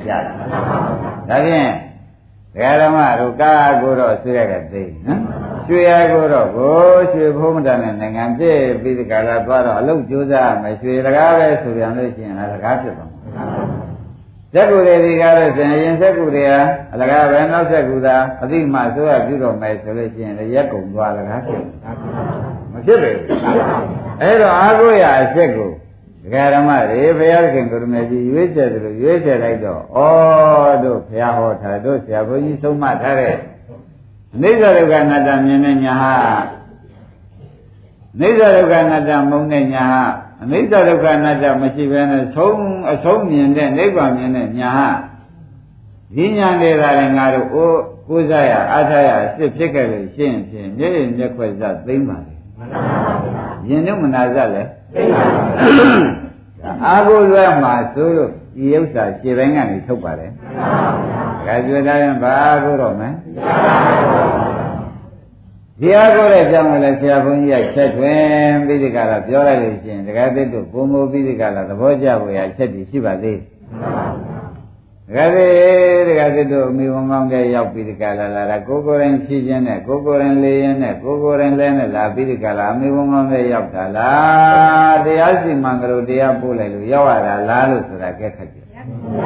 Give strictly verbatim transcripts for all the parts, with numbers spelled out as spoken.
ကြတယ်ဒါဖြင့်ဒကာဓမ္မတို့ကာကိုတော့ဆွေးရကသိနော်ရွှေရကိုတော့ကိုရွှေဘုံမတန်တဲ့နိုင်ငံပြည့်ပြီးဒီကလာသွားတော့အလုပ်ကြိုးစားမယ်ရွှေတကားပဲဆိုပြန်လို့ရှိရင်အလကားဖြစ်သွားမှာဇက်ကူတွေဒီကားလို့ဆိုရင်ဇက်ကူတွေဟာအလကားပဲနောက်ဇက်ကူသာအတိမဆိုရပြုတော့မယ်ဆိုလို့ရှိရင်ရက်ကုန်သွားလကားဖြစ်မဖြစ်ပဲအဲ့တော့အာကိုရအချက်ကိုဒကာဓမ္မတွေဘုရားခင်ကိုရမေကြီးရွေးချယ်တယ်လို့ရွေးချယ်လိုက်တော့ဩတို့ဘုရားဟောထားတို့ဆရာဘုန်းကြီးဆုံးမထားတဲ့နိစ္စဒုက္ခအနတ္တမြင်တဲ့ညာဟာနိစ္စဒုက္ခအနတ္တမုံတဲ့ညာဟာအနိစ္စဒုက္ခအနတ္တမရှိဘဲနဲ့ဆုံးအဆုံးမြင်တဲ့နိဗ္ဗာန်မြင်တဲ့ညာဟာဒီညာနေတာလည်းငါတို့အိုးကိုးစားရအားထားရစစ်ဖြစ်ခဲ့လို့ရှင်းဖြင့်မျက်ရည်မျက်ခွက်စသိမ့်ပါလေမှန်ပါပါယင်တို့မနာစလည်းသိမ့်ပါပါအာဟုလွဲမှာဆိုလို့ဒီဥစ္စာခြေပိုင်းကနေထုတ်ပါတယ်မှန်ပါပါဒါကြွယ်သားရင်ဘာကိုတော့မယ်ဒီအားကိုလည်းကြောင်းလည်းဆရာဘုန်းကြီးကချက်တွင်ပြီးဒီကလာပြောလိုက်လို့ရှိရင်တကယ်တည်းတို့ဘုံဘိုးပြီးဒီကလာသဘောကျဖို့ရချက်တည်ရှိပါသေးမှန်ပါတကယ်တည်းတကယ်တည်းတို့အမိဝန်ကောင်းတဲ့ရောက်ပြီးဒီကလာလာတာကိုကိုရင်ဖြည့်ခြင်းနဲ့ကိုကိုရင်လေးရင်နဲ့ကိုကိုရင်လဲနဲ့လာပြီးဒီကလာအမိဝန်ကောင်းတဲ့ရောက်တာလားတရားစီမံကြလို့တရားပို့လိုက်လို့ရောက်ရတာလားလို့ဆိုတာကဲခက်ကြဒါ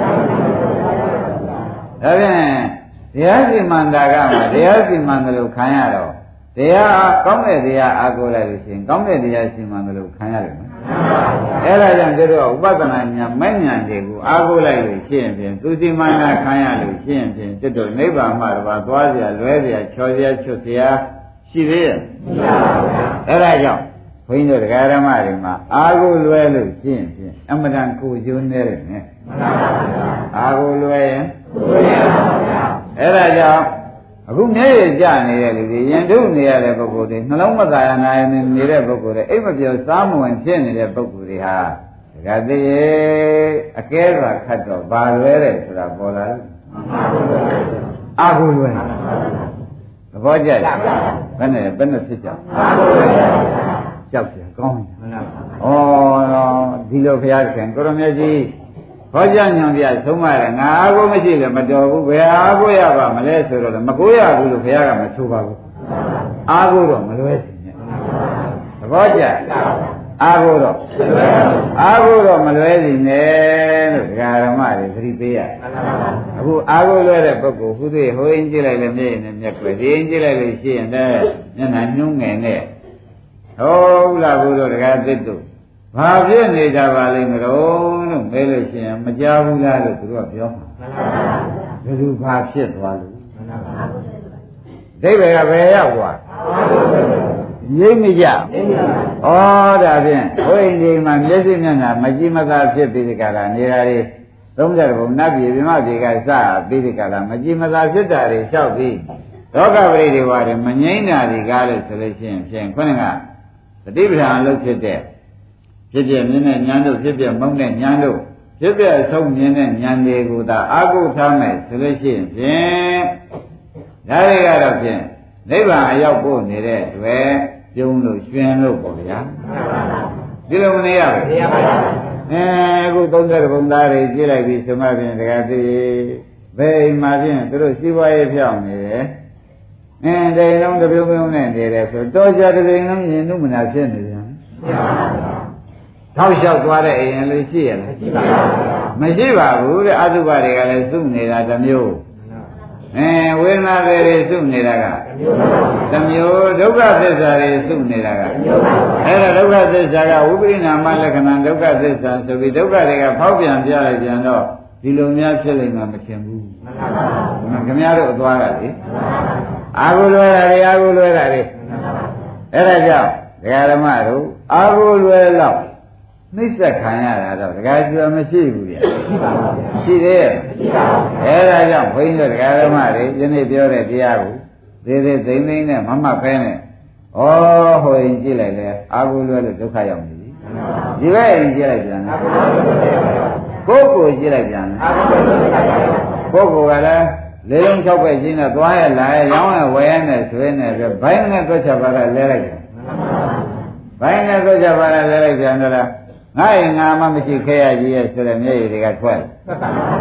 ဖြင့်တရားစီမံတာကမှတရားစီမံကြလို့ခံရတော့တရားကောင်းတဲ့တရားအားကိုးလိုက်လို့ရှိရင်ကောင်းတဲ့တရားစီမံကြလို့ခံရတယ်နော်အဲ့ဒါကြောင့်တို့ဥပဒနာညာမဲ့ညာတွေကိုအားကိုးလိုက်လို့ရှိရင်ဖြင့်သူစီမံတာခံရလို့ရှိရင်ဖြင့်တို့နိဗ္ဗာန်မှာတော့သွားเสียလွဲเสียချော်เสียချွတ်เสียရှိသေးရဲ့မရှိပါဘူးအဲ့ဒါကြောင့်ဘုန်းကြီးတို့တရားဓမ္မတွေမှာအားကိုးလွဲလို့ရှိရင်ဖြင့်အမှန်တန်ကိုကျိုးနေတယ်နဲ့မှန်ပါပါအားကိုးလွဲရင်ကိုရပါဗျာအဲ့ဒါကြောင့်အခုမျက်ရည်ကျနေတဲ့လူတွေရင်ထုနေရတဲ့ပုဂ္ဂိုလ်တွေနှလုံးမသာရနာရနေတဲ့ပုဂ္ဂိုလ်တွေအိမ်မပြောစားမဝင်ဖြစ်နေတဲ့ပုဂ္ဂိုလ်တွေဟာဒကာသေးရဲ့အကဲစွာခတ်တော့ဘာလွဲတယ်ဆိုတာပေါ်လာတယ်အာဟုလွဲသဘောကျတယ်ဘယ်နဲ့ဘယ်နဲ့ဖြစ်ကြအာဟုလွဲကြောက်တယ်ကောင်းတယ်မှန်ပါဘူးဩဒီလိုဘုရားခင်ကိုရမေကြီးဟောကြားညွန်ပြဆုံးမတယ်ငါအားကိုမရှိလည်းမတော်ဘူးဘယ်အားကိုရပါမလဲဆိုတော့လည်းမကိုရဘူးလို့ဘုရားကမဆိုပါဘူးအားကိုတော့မလွဲစီနဲ့သဘောကျအားကိုတော့အားကိုတော့မလွဲစီနဲ့လို့ဒကာဓမ္မတွေသတိပေးရအခုအားကိုလွဲတဲ့ပုဂ္ဂိုလ်ခုသေးဟိုင်းကြည့်လိုက်လည်းမျက်ရည်နဲ့မျက်ွယ်ဒီင်းကြည့်လိုက်လို့ရှိရင်လည်းမျက်နှာညှုံးငယ်နဲ့ဟုတ်လားဘုရားဒကာသစ်တို့ဘာဖြစ်နေကြပါလိမ့်မလို့လို့မဲလို့ရှိရင်မကြားဘူးလားလို့သူတို့ကပြောမှာမှန်ပါပါဘယ်လိုဘာဖြစ်သွားလို့မှန်ပါပါဒိဗေကဘယ်ရောက်သွားရိပ်မကြဩဒါဖြင့်ဘုရင်ဒီမှာမျက်စိမျက်နှာမကြည့်မသာဖြစ်ပြီးဒီကလာနေရာတွေသုံးကြဘုံနတ်ပြည်ပြမပြည်ကစပြီးဒီကလာမကြည့်မသာဖြစ်တာတွေလျှောက်ပြီးလောကပရိဒီဝါတွေမငြိမ့်တာတွေကားလို့ဆိုလို့ရှိရင်ဖြင့်ခုနကတတိပဌာန်အလုပ်ဖြစ်တဲ့ဖြစ်ပြမြင်တဲ့ဉာဏ်တို့ဖြစ်ပြမုန်းတဲ့ဉာဏ်တို့ဖြစ်ပြအဆုံးမြင်တဲ့ဉာဏ်တွေကိုသာအာဟုထားမယ်ဆိုလို့ရှိရင်ဖြင့်ဒါတွေကတော့ဖြင့်နိဗ္ဗာန်အရောက်ဖို့နေတဲ့တွေ့ပြုံးလို့ရှင်လို့ပေါ့ဗျာဒီလိုမနေရဘူးနေရပါဘူးအဲအခုသုံးတဲ့ဘုံသားတွေကြည့်လိုက်ပြီးဆိုမှဖြင့်တကယ်သိဘယ်အိမ်မှာဖြင့်သူတို့စီးပွားရေးဖြောင်းနေတယ်အဲတိမ်လုံးတစ်ပြုံးပြုံးနဲ့နေတယ်ဆိုတော့ကြတဲ့တိမ်လုံးရင်တို့မနာဖြစ်နေပြန်ထောက်လျှောက်သွားတဲ့အိမ်လည်းရှိရလားမရှိပါဘူးမရှိပါဘူးတဲ့အတုပတွေကလည်းစုနေတာတစ်မျိုးအဲဝေဒနာတွေစုနေတာကတစ်မျိုးဒုက္ခသစ္စာတွေစုနေတာကအဲ့ဒါဒုက္ခသစ္စာကဝိပရိနာမလက္ခဏာဒုက္ခသစ္စာဆိုပြီးဒုက္ခတွေကဖောက်ပြန်ပြလိုက်ပြန်တော့ဒီလိုများဖြစ်လိမ့်မှာမထင်ဘူးမှန်ပါပါခင်ဗျားတို့အသွားကလေအာဟုလွဲတာတွေအာဟုလွဲတာတွေအဲ့ဒါကြောင့်ဒကာဓမ္မတို့အာဟုလွဲတော့နှိစ္စခံရတာတော့ဒကာကျွမ်းမရှိဘူးဗျာရှိပါပါရှိသေးရဲ့ရှိပါပါအဲ့ဒါကြောင့်ဘုန်းကြီးတို့ဒကာဓမ္မတွေယနေ့ပြောတဲ့တရားကိုသေးသေးသိမ့်သိမ့်နဲ့မမှတ်ဖဲနဲ့ဩဟိုရင်ကြည့်လိုက်လေအာဟုလွဲလို့ဒုက္ခရောက်နေပြီဒီဘက်ရင်ကြည့်လိုက်ပြန်လားကိုယ်ကိုကြည့်လိုက်ပြန်လားကိုယ်ကိုကလည်းလေးလုံး၆ပဲရှင်းတော့သွားရလာရရောင်းရဝယ်ရနဲ့ဆွေးနေပြီးဘိုင်းနဲ့သွက်ချပါလားလဲလိုက်တယ်ဘိုင်းနဲ့သွက်ချပါလားလဲလိုက်ပြန်တော့လားငါ့ရင်ငါမှမရှိခဲရကြီးရဲ့ဆိုတဲ့မျက်ရည်တွေကထွက်တယ်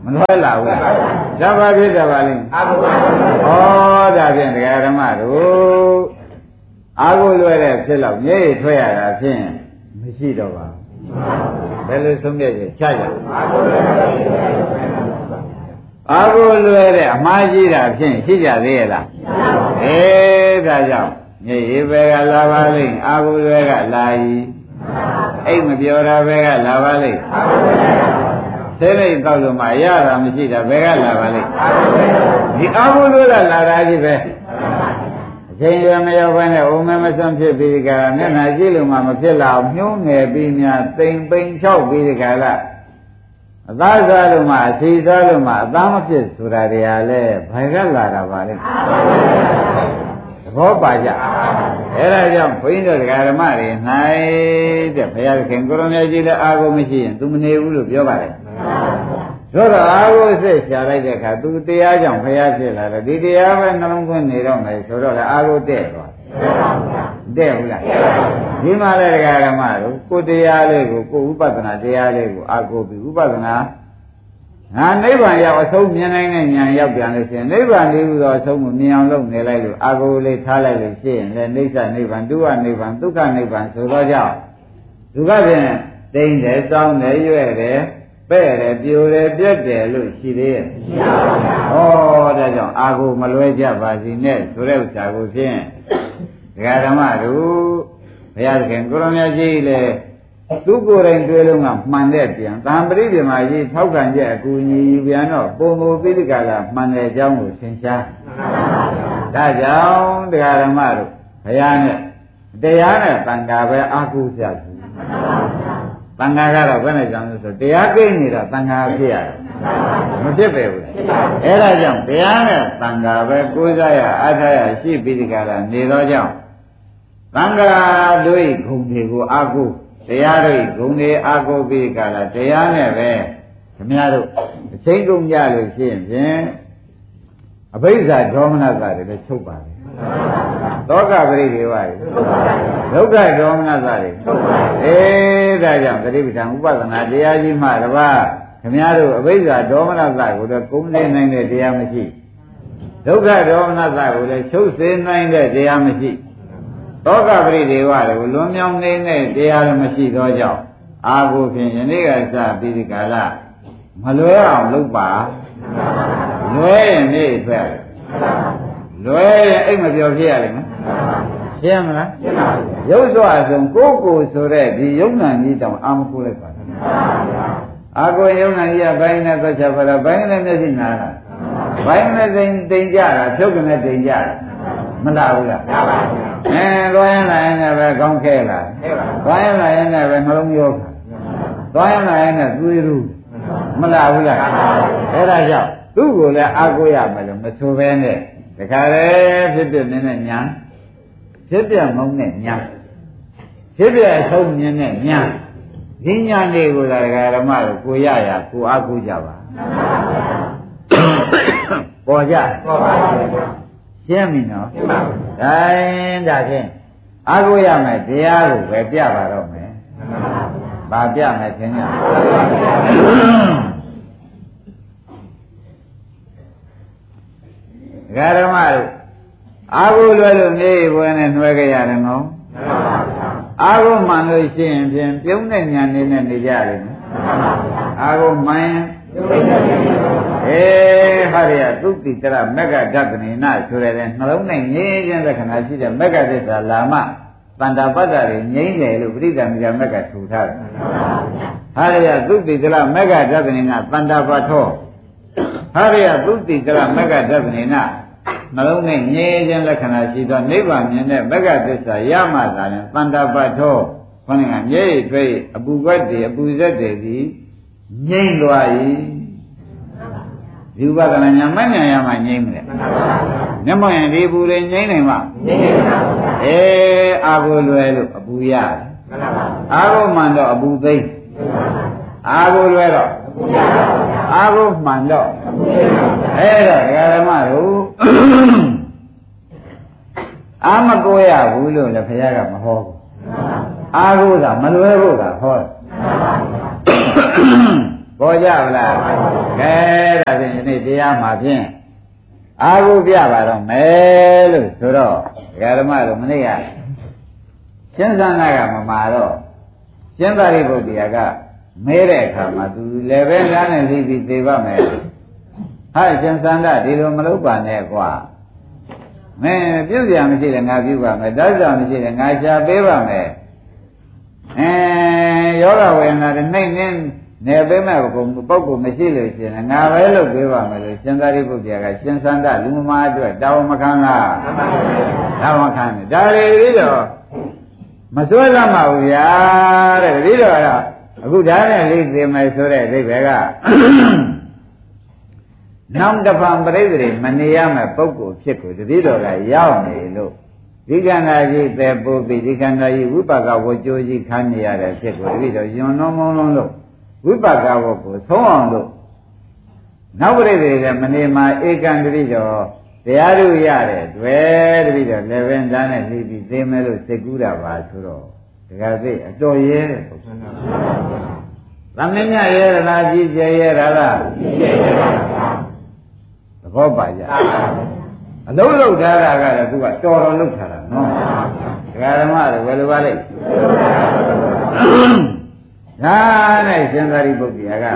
မလွယ်လာဘူးလားဒါဘာဖြစ်တယ်ပါလိမ့်အာဟုဩဒါဖြင့်တရားဓမ္မတို့အာဟုလွယ်တဲ့ဖြစ်တော့မျက်ရည်ထွက်ရတာဖြင့်မရှိတော့ပါဘူးဘယ်လိုဆုံးဖြတ်ချက်ချရအာဟုလွယ်တဲ့အမှားကြီးတာဖြင့်ရှိကြသေးရဲ့လားအေးဒါကြောင့်မျက်ရည်ပဲကလာပါလိမ့်အာဟုလွယ်ကလာဤအိတ်မပြောတာပဲကလာပါလိမ့်သိလိမ့်တော့လို့မှရတာမရှိတာဘယ်ကလာပါလိမ့်ဒီအာဟုလွယ်ကလာတာကြီးပဲအချိန်ရမရောက်ဘဲနဲ့အိုမဲမစွန့်ဖြစ်ပြီးဒီကရမျက်နှာကြည့်လို့မှမဖြစ်လာအောင်ညှိုးငယ်ပြီးများတိမ်ပိန်လျှောက်ပြီးဒီကရအသားစားလို့မှအစီစားလို့မှအသားမဖြစ်ဆိုတာတွေကလည်းဘယ်ကလာတာပါလဲသဘောပါကြအဲဒါကြောင့်ဘုန်းကြီးတို့ဓမ္မတွေ၌တဲ့ဘုရားခင်ကိုရမကြီးလည်းအာဟုမရှိရင် तू မနေဘူးလို့ပြောပါတယ်ဆိုတော့အာဟုစိတ်ရှာလိုက်တဲ့အခါ तू တရားကြောင့်ဘုရားဖြစ်လာတယ်ဒီတရားပဲနှလုံးသွင်းနေတော့မယ်ဆိုတော့လည်းအာဟုတဲ့သွားတဲ့ဘူးလားဒီမှာလည်းဓမ္မတို့ကိုတရားလေးကိုကိုဥပဒနာတရားလေးကိုအာဟုပြီးဥပဒနာငါနိဗ္ဗာန်ရောက်အဆုံးမြင်နိုင်တဲ့ဉာဏ်ရောက်ပြန်လို့ရှိရင်နိဗ္ဗာန်လေးဟူသောအဆုံးကိုမြင်အောင်လုပ်နေလိုက်လို့အာဟုလေးထားလိုက်လို့ရှိရင်လည်းနိစ္စနိဗ္ဗာန်ဒုက္ခနိဗ္ဗာန်ဒုက္ခနိဗ္ဗာန်ဆိုတော့ကြောင့်ဒုက္ခဖြင့်တိမ့်တယ်တောင်းတယ်ရွဲ့တယ်ပဲ့တယ်ပြိုတယ်ပြက်တယ်လို့ရှိသေးရဲ့ရှိပါဘူးဩဒါကြောင့်အာဟုမလွဲကြပါစီနဲ့ဆိုတဲ့ဥစ္စာကိုဖြင့်ဒကာဓမ္မတို့ဘုရားသခင်ကိုရမကြီးလည်းသူကိုယ်တိုင်တွေ့လို့ကမှန်တဲ့ပြန်တံပရိပြမကြီးထောက်ခံချက်အကူအညီယူပြန်တော့ပုံမူပိဋကလာမှန်တဲ့အကြောင်းကိုသင်ရှားဒါကြောင့်တရားဓမ္မတို့ဘုရားနဲ့တရားနဲ့တန်ခါပဲအာဟုပြဘူးတန်ခါကတော့ဘယ်နဲ့ကြောင့်လဲဆိုတရားကိန်းနေတာတန်ခါဖြစ်ရတယ်မဖြစ်ပဲဘူးအဲ့ဒါကြောင့်တရားနဲ့တန်ခါပဲကိုးစားရအထာရရှိပိဋကလာနေတော့ကြောင့်တန်ခါတို့ဂုဏ်တွေကိုအာဟုတရားတို့ဂုဏ်တွေအာကိုပြီးကြလားတရားနဲ့ပဲခင်ဗျားတို့အချိန်ကုန်ကြလို့ရှိရင်ဖြင့်အဘိဓါဒေါမနတာတွေလည်းချုပ်ပါတယ်သောကပရိဒေဝတွေဒုက္ခဒေါမနတာတွေအေးဒါကြောင့်သတိပဋ္ဌာန်ဥပဒနာတရားကြီးမှတပါးခင်ဗျားတို့အဘိဓါဒေါမနတာကိုတော့ကုံနေနိုင်တဲ့တရားမရှိဒုက္ခဒေါမနတာကိုလည်းချုပ်စေနိုင်တဲ့တရားမရှိသောကပရိဒေဝတွေကိုလွန်မြောက်နေတဲ့တရားလည်းမရှိသောကြောင့်အာဟုဖြင့်ယနေ့ကစပြီးဒီကာလမလွဲအောင်လုပ်ပါလွဲရင်နေထွက်လွဲရင်အိတ်မပြောဖြစ်ရလိမ့်မယ်ရှင်းမလားရုပ်စွာဆုံးကိုယ်ကိုဆိုတဲ့ဒီယုံနာကြီးတောင်အာမခုလိုက်ပါအာကိုယုံနာကြီးကဘိုင်းနဲ့သက်ချက်ပါလားဘိုင်းနဲ့မျက်စိနားလားဘိုင်းနဲ့တိမ်တိမ်ကြတာဖြုတ်ကနေတိမ်ကြတာမလားဘူးလားမှန်ပါဘူးအဲသွားရင်လာရင်လည်းပဲကောင်းခဲလာသွားရင်လာရင်လည်းပဲနှလုံးရောခါသွားရင်လာရင်လည်းသွေးရူးမလားဘူးလားအဲ့ဒါကြောင့်သူ့ကိုလည်းအားကိုးရမယ်လို့မဆိုဘဲနဲ့တခါလေဖြစ်ဖြစ်နေတဲ့ညာဖြစ်ပြမုန်းတဲ့ညာဖြစ်ပြအဆုံးမြင်တဲ့ညာဒီညာလေးကိုလည်းဓမ္မတို့ကိုရရကိုအားကိုးကြပါပေါ်ကြပေါ်ပါရှင်းပြီနော်ရှင်းပါဘူးဒါရင်ဒါဖြင့်အားကိုးရမယ်တရားကိုပဲပြပါတော့မယ်ဘာပြမယ်သင်ရဓမ္မတို့အားကိုးလွယ်လို့နေဘွယ်နဲ့နှွဲကြရတယ်နော်အားကိုးမှန်လို့ရှိရင်ဖြင့်ပြုံးတဲ့ညာနေနဲ့နေကြရတယ်နော်အားကိုးမှန်အေးဟာရသုတိတရမက္ကဒသနေနဆိုရတဲ့နှလုံးနဲ့ငြိမ်းခြင်းလက္ခဏာရှိတဲ့မက္ကသစ္စာလာမတန္တာပတ္တတွေငြိမ်းတယ်လို့ပရိသမိကမက္ကထူထားတယ်ဟာရသုတိတရမက္ကဒသနေနတန္တာပထောဟာရသုတိတရမက္ကဒသနေနနှလုံးနဲ့ငြိမ်းခြင်းလက္ခဏာရှိသောနိဗ္ဗာန်မြင်တဲ့မက္ကသစ္စာရမှသာရင်တန္တာပထောခေါင်းကငြိမ်းတွေ့အပူကွက်တွေအပူဇက်တွေဒီငြိမ့်သွား၏ဒီဥပဒနာညာမညာရမှာငြိမ့်မယ်မျက်မှောင်ရင်ဒီဘူးတွေငြိမ့်နိုင်မှာငြိမ့်ပါဘူးအေးအာဟုလွယ်လို့အပူရတယ်အာဟုမှန်တော့အပူသိမ့်အာဟုလွယ်တော့အာဟုမှန်တော့အဲ့တော့ဓမ္မတို့အာမကိုရဘူးလို့လည်းဘုရားကမဟောဘူးအာဟုသာမလွယ်ဖို့ကဟောတယ်ပေါ်ကြဗလားကဲဒါဖြင့်ဒီနေ့တရားမှာဖြင့်အာဟုပြပါတော့မယ်လို့ဆိုတော့ဒကာဓမ္မတို့မနေ့ကရှင်းသန္တာကမမာတော့ရှင်းသာရိပုတ္တရာကမဲတဲ့အခါမှာသူလည်းပဲလားနဲ့သိပြီးသိပါမယ်ဟာရှင်းသန္တာဒီလိုမလုပ်ပါနဲ့ကွာမင်းပြုတ်ရမရှိတယ်ငါပြုတ်ပါမယ်တောက်ကြမရှိတယ်ငါရှာပေးပါမယ်အဲယောဂဝေဒနာတွေနှိမ့်နှင်းနေပေးမဲ့ပုဂ္ဂိုလ်ပုဂ္ဂိုလ်မရှိလို့ရှိရင်ငါပဲလုပ်ပေးပါမယ်လို့ရှင်သာရိပုတ္တရာကရှင်သန္တာလူမမာအတွက်တောင်းမခံလားတောင်းမခံတယ်ဒါတွေပြီးတော့မစွဲသမှာဘူးဗျာတဲ့ပြီးတော့အခုဒါနဲ့လိသိမယ်ဆိုတဲ့အိဗေကနောက်တစ်ဖန်ပြိဿတွေမနေရမဲ့ပုဂ္ဂိုလ်ဖြစ်ကိုတတိတော်ကရောက်နေလို့ဒီကံသာကြီးသေပို့ပြီးဒီကံသာကြီးဝိပဿဝကြိုးကြီးခံနေရတဲ့ဖြစ်ကိုတတိတော်ယွန်းလုံးမုံလုံးလို့ဝိပဿဝကိုသုံးအောင်လို့နောက်ပြိဿတွေလည်းမနေမှာဧကံတတိတော်တရားတို့ရတဲ့တွေ့တတိတော်လည်းပဲဒါနဲ့ပြီးပြီးသိမယ်လို့စိတ်ကူးတာပါဆိုတော့တကယ်သိအတော်ရဲတဲ့ပုဂ္ဂိုလ်သမင်းမြရဲလားကြီးကျယ်ရဲလားကြီးကျယ်ရဲပါသဘောပါကြအလုံးလုံးထားတာကလည်းသူကတော်တော်လုံးထားတာနော်ဒကာဓမ္မတွေဘယ်လိုပါလဲဒါနဲ့ရှင်သာရိပုတ္တရာက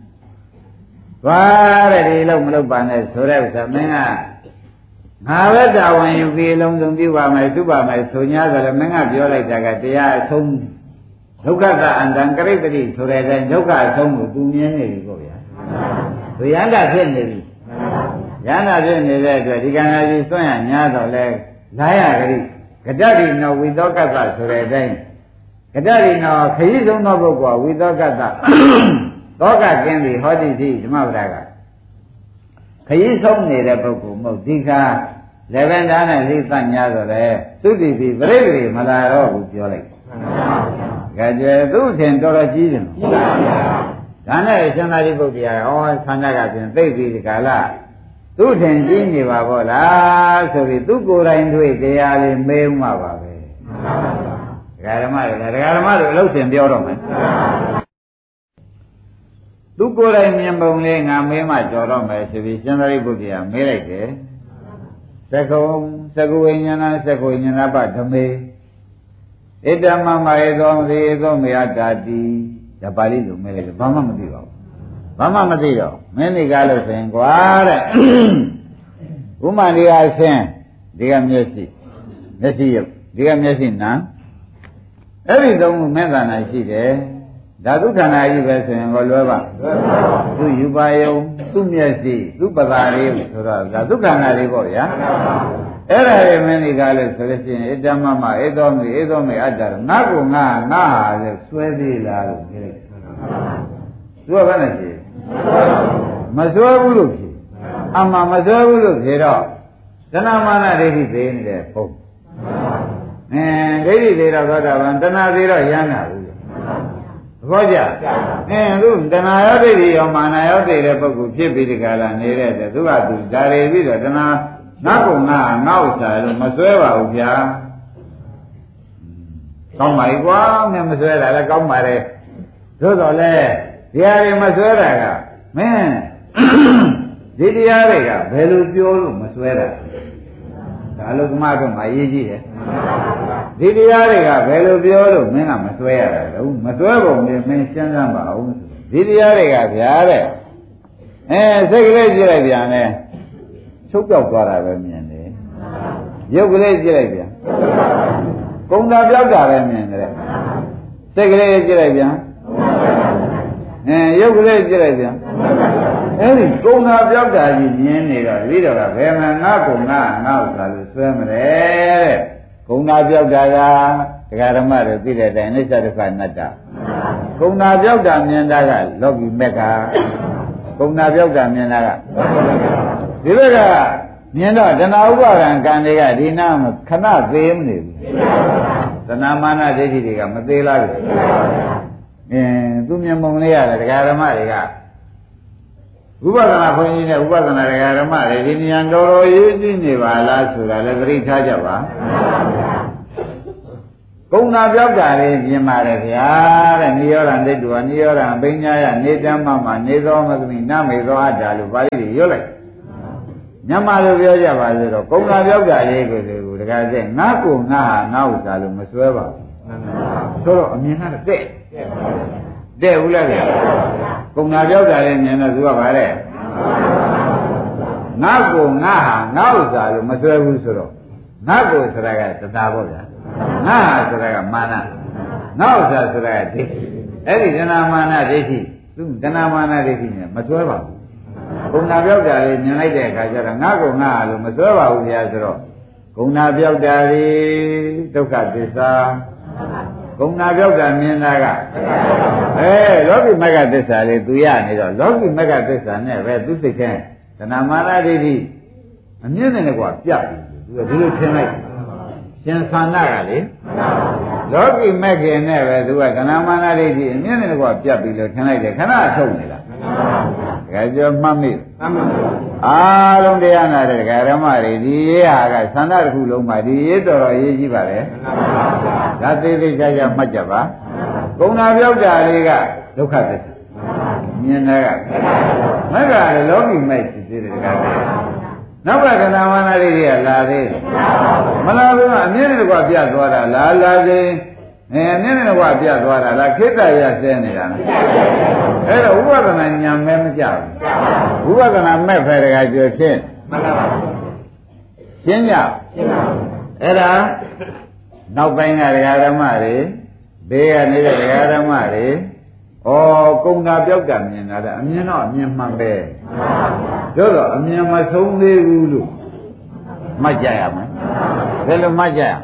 သွားတဲ့ဒီလုံးမလုပ်ပါနဲ့ဆိုတဲ့ဥစ္စာမင်းကငါပဲတာဝန်ယူပြီးလုံးစုံပြုပါမယ်သူပါမယ်ဆို냐ဆိုလည်းမင်းကပြောလိုက်တာကတရားအဆုံးဒုက္ခကအန္တံကရိတ္တိဆိုတဲ့အတိုင်းဒုက္ခအဆုံးကိုသူမြင်နေပြီပေါ့ဗျာသူရဟန္တာဖြစ်နေပြီရဟန္တာဖြစ်နေတဲ့အတွက်ဒီကံရာကြီးစွန့်ရ냐တော့လဲလာရကြိကတ္တရိနောဝိသောကတ္တဆိုတဲ့အတိုင်းကတ္တရိနောခရီးဆုံးသောပုဂ္ဂိုလ်ဝိသောကတ္တသောကကင်းပြီဟောတိတိဓမ္မပဒကခရီးဆုံးနေတဲ့ပုဂ္ဂိုလ်မဟုတ်ဒီခါလည်းပဲဒါနဲ့သိသ냐ဆိုလဲသုတိပိပြိဋိမလာတော့ဘူးပြောလိုက်ကဲကြွယ်သူ့ထင်တော်တော်ကြီးတယ်နော်ဒါနဲ့ရှင်သာရိပုတ္တရာဩဆန္ဒကပြင်သိပြီဒီကလာသူ့ထင်ကြီးနေပါဘောလားဆိုပြီးသူကိုယ်တိုင်တွေ့တရားလေးမေးမှပါပဲဒကာဓမ္မတွေဒကာဓမ္မတွေအလုပ်ရှင်ပြောတော့မယ်သူကိုယ်တိုင်မြင်ပုံလေးငါမေးမှကြော်တော့မယ်ဆိုပြီးရှင်သာရိပုတ္တရာမေးလိုက်တယ်သက္ကုံသက္ကုဝိညာဏသက္ကုဝိညာဏပဓမေဣတမမယေသောမေသောမေယတာတိဒါပါဠိလိုမေးလိုက်တယ်ဘာမှမသိပါဘူးဘာမှမသိတော့မင်းဒီကားလို့ဆိုရင်ကွာတဲ့ဥမာဒီကအဆင်းဒီကမျက်စိမျက်စိရုပ်ဒီကမျက်စိနာအဲ့ဒီသုံးခုမဲ့ခန္ဓာရှိတယ်ဓာတုခန္ဓာကြီးပဲဆိုရင်ကိုလွဲပါသူယူပါယုံသူ့မျက်စိသူ့ပသာလေးဆိုတော့ဓာတုခန္ဓာလေးပေါ့ဗျာအဲ့ဒါတွေမင်းဒီကားလို့ဆိုလို့ရှိရင်ဣတမမဧသောမေဧသောမေအတ္တငါ့ကိုငါငါဟာလေဆွဲသေးလားလို့ပြောလိုက်သူကဘာနဲ့ဖြေမစွဲဘူးလို့ဖြေအမှမစွဲဘူးလို့ဖြေတော့တဏမာနဒိဋ္ဌိသေးနေတဲ့ပုံအဲဒိဋ္ဌိသေးတော့သောတာပန်တဏသေးတော့ရမ်းတာဘူးဘောကြအင်းသူတဏရောဒိဋ္ဌိရောမာနရောတည်တဲ့ပုဂ္ဂိုလ်ဖြစ်ပြီးဒီကလာနေတဲ့သူကသူဒါတွေပြီးတော့တဏငါ့ကုငါငါ့ဥစ္စာလို့မစွဲပါဘူးဗျာကောင်းပါ යි ကွာမင်းမစွဲတာလည်းကောင်းပါလေသို့တော်လည်းတရားတွေမစွဲတာကမင်းဒီတရားတွေကဘယ်လိုပြောလို့မစွဲတာဒါအလုကမတော့မအရေးကြီးတယ်ဒီတရားတွေကဘယ်လိုပြောလို့မင်းကမစွဲရတာလဲမစွဲပုံနဲ့မင်းရှင်းစမ်းပါအောင်ဒီတရားတွေကဗျာတဲ့အဲစိတ်ကလေးကြည့်လိုက်ပြန်လဲချုပ်ပြောက်သွားတာပဲမြင်တယ်ရုပ်ကလေးကြည့်လိုက်ပြန်ကုံတာပြောက်တာပဲမြင်တယ်စိတ်ကလေးကြည့်လိုက်ပြန်အဲရုပ်ကလေးကြည့်လိုက်ပြန်အဲ့ဒီကုံတာပြောက်တာကြီးမြင်နေတော့ပြီးတော့ကဘယ်မှာငါကုံငါငါဥစ္စာလို့ဆွဲမလဲတဲ့ကုံတာပြောက်တာကဒကာဓမ္မတွေသိတဲ့အတိုင်းအိစ္ဆဒုက္ခအနတ္တကုံတာပြောက်တာမြင်တာကလောကီမက်ကကုံတာပြောက်တာမြင်တာကဒီဘက်ကမြင်တော့တဏှာဥပါဒံကံတွေကဒီနာမခဏသေးမနေဘူးတဏှာမာနဒိဋ္ဌိတွေကမသေးလားလို့အင်းသူမြင်ပုံလေးရတယ်ဒကာဓမ္မတွေကဥပဒနာခွင့်ကြီးနဲ့ဥပဒနာဒကာဓမ္မတွေဒီဉာဏ်တော်တော်ရေးကြည့်နေပါလားဆိုတာလည်းသတိထားကြပါကုံနာပြောက်တာလေးပြင်ပါတယ်ဗျာတဲ့နိရောဓဒိဋ္ဌဝနိရောဓပညာယနေတမမနေသောမသမိနမေသောအတ္တလို့ပါဠိတွေရွတ်လိုက်ညမလိုပြောကြပါဆိုတော့ကုံနာပြောက်တာလေးကိုဆိုတခါကျငါ့ကိုငါဟာငါ့ဥစ္စာလို့မစွဲပါဘူးဆိုတော့အမြင်ကတဲ့တဲ့ဘူးလားဗျာကုံနာပြောက်တာလေးမြင်တော့သူကဗါတဲ့ငါ့ကိုငါဟာငါ့ဥစ္စာလို့မစွဲဘူးဆိုတော့ငါ့ကိုဆိုတာကသတာပေါ့ဗျာငါဟာဆိုတာကမာနငါ့ဥစ္စာဆိုတာကဒိဋ္ဌိအဲ့ဒီတဏမာနဒိဋ္ဌိသူတဏမာနဒိဋ္ဌိနဲ့မစွဲပါဘူးကုဏပြောက်တာလေးမြင်လိုက်တဲ့အခါကျတော့ငါ့ကိုငါဟာလို့မစွဲပါဘူးဗျာဆိုတော့ကုဏပြောက်တာလေးဒုက္ခသစ္စာကုဏပြောက်တာမြင်တာကအဲလောကီမဂ္ဂသစ္စာလေးသူရနေတော့လောကီမဂ္ဂသစ္စာနဲ့ပဲသူစိတ်ထဲတဏမာနဒိဋ္ဌိအမြင့်နဲ့ကွာပြတ်ပြီသူကဒီလိုထင်လိုက်ရှင်သန္တာကလေလောကီမဂ္ဂင်နဲ့ပဲသူကတဏမာနဒိဋ္ဌိအမြင့်နဲ့ကွာပြတ်ပြီလို့ထင်လိုက်တယ်ခဏထုတ်နေတာဒါကြောင့်မှတ်မိအားလုံးတရားနာတဲ့ဓမ္မတွေဒီရေးဟာကသန္တာတစ်ခုလုံးမှာဒီရေးတော်တော်ရေးကြည့်ပါလေဒါသေးသေးချာချာမှတ်ကြပါကုဏပြောက်တာလေးကဒုက္ခသစ္စာမြင်တဲ့ကမဂ္ဂလည်းလောကီမိုက်ဖြစ်သေးတယ်တကားနောက်ကကနာမနာလေးတွေကလာသေးတယ်မလာဘူးအမြင့်နဲ့ကွာပြတ်သွားတာလာလာခြင်းအဲအမြင့်နဲ့ကွာပြတ်သွားတာလားခိတ္တရဆဲနေတာနော်အဲ့တော့ဥပဒနာညာမဲမကြဘူးဥပဒနာမဲ့ဖယ်တကားပြောချင်းမှန်ပါပါရှင်းကြရှင်းပါဘူးအဲ့ဒါနောက်ပိုင်းကဒကာဓမ္မတွေဘေးကနေတဲ့ဒကာဓမ္မတွေဩကုံတာပြောက်တာမြင်တာတဲ့အမြင်တော့အမြင်မှန်ပဲတို့တော့အမြင်မဆုံးသေးဘူးလို့မှတ်ကြရမယ်ဘယ်လိုမှတ်ကြရ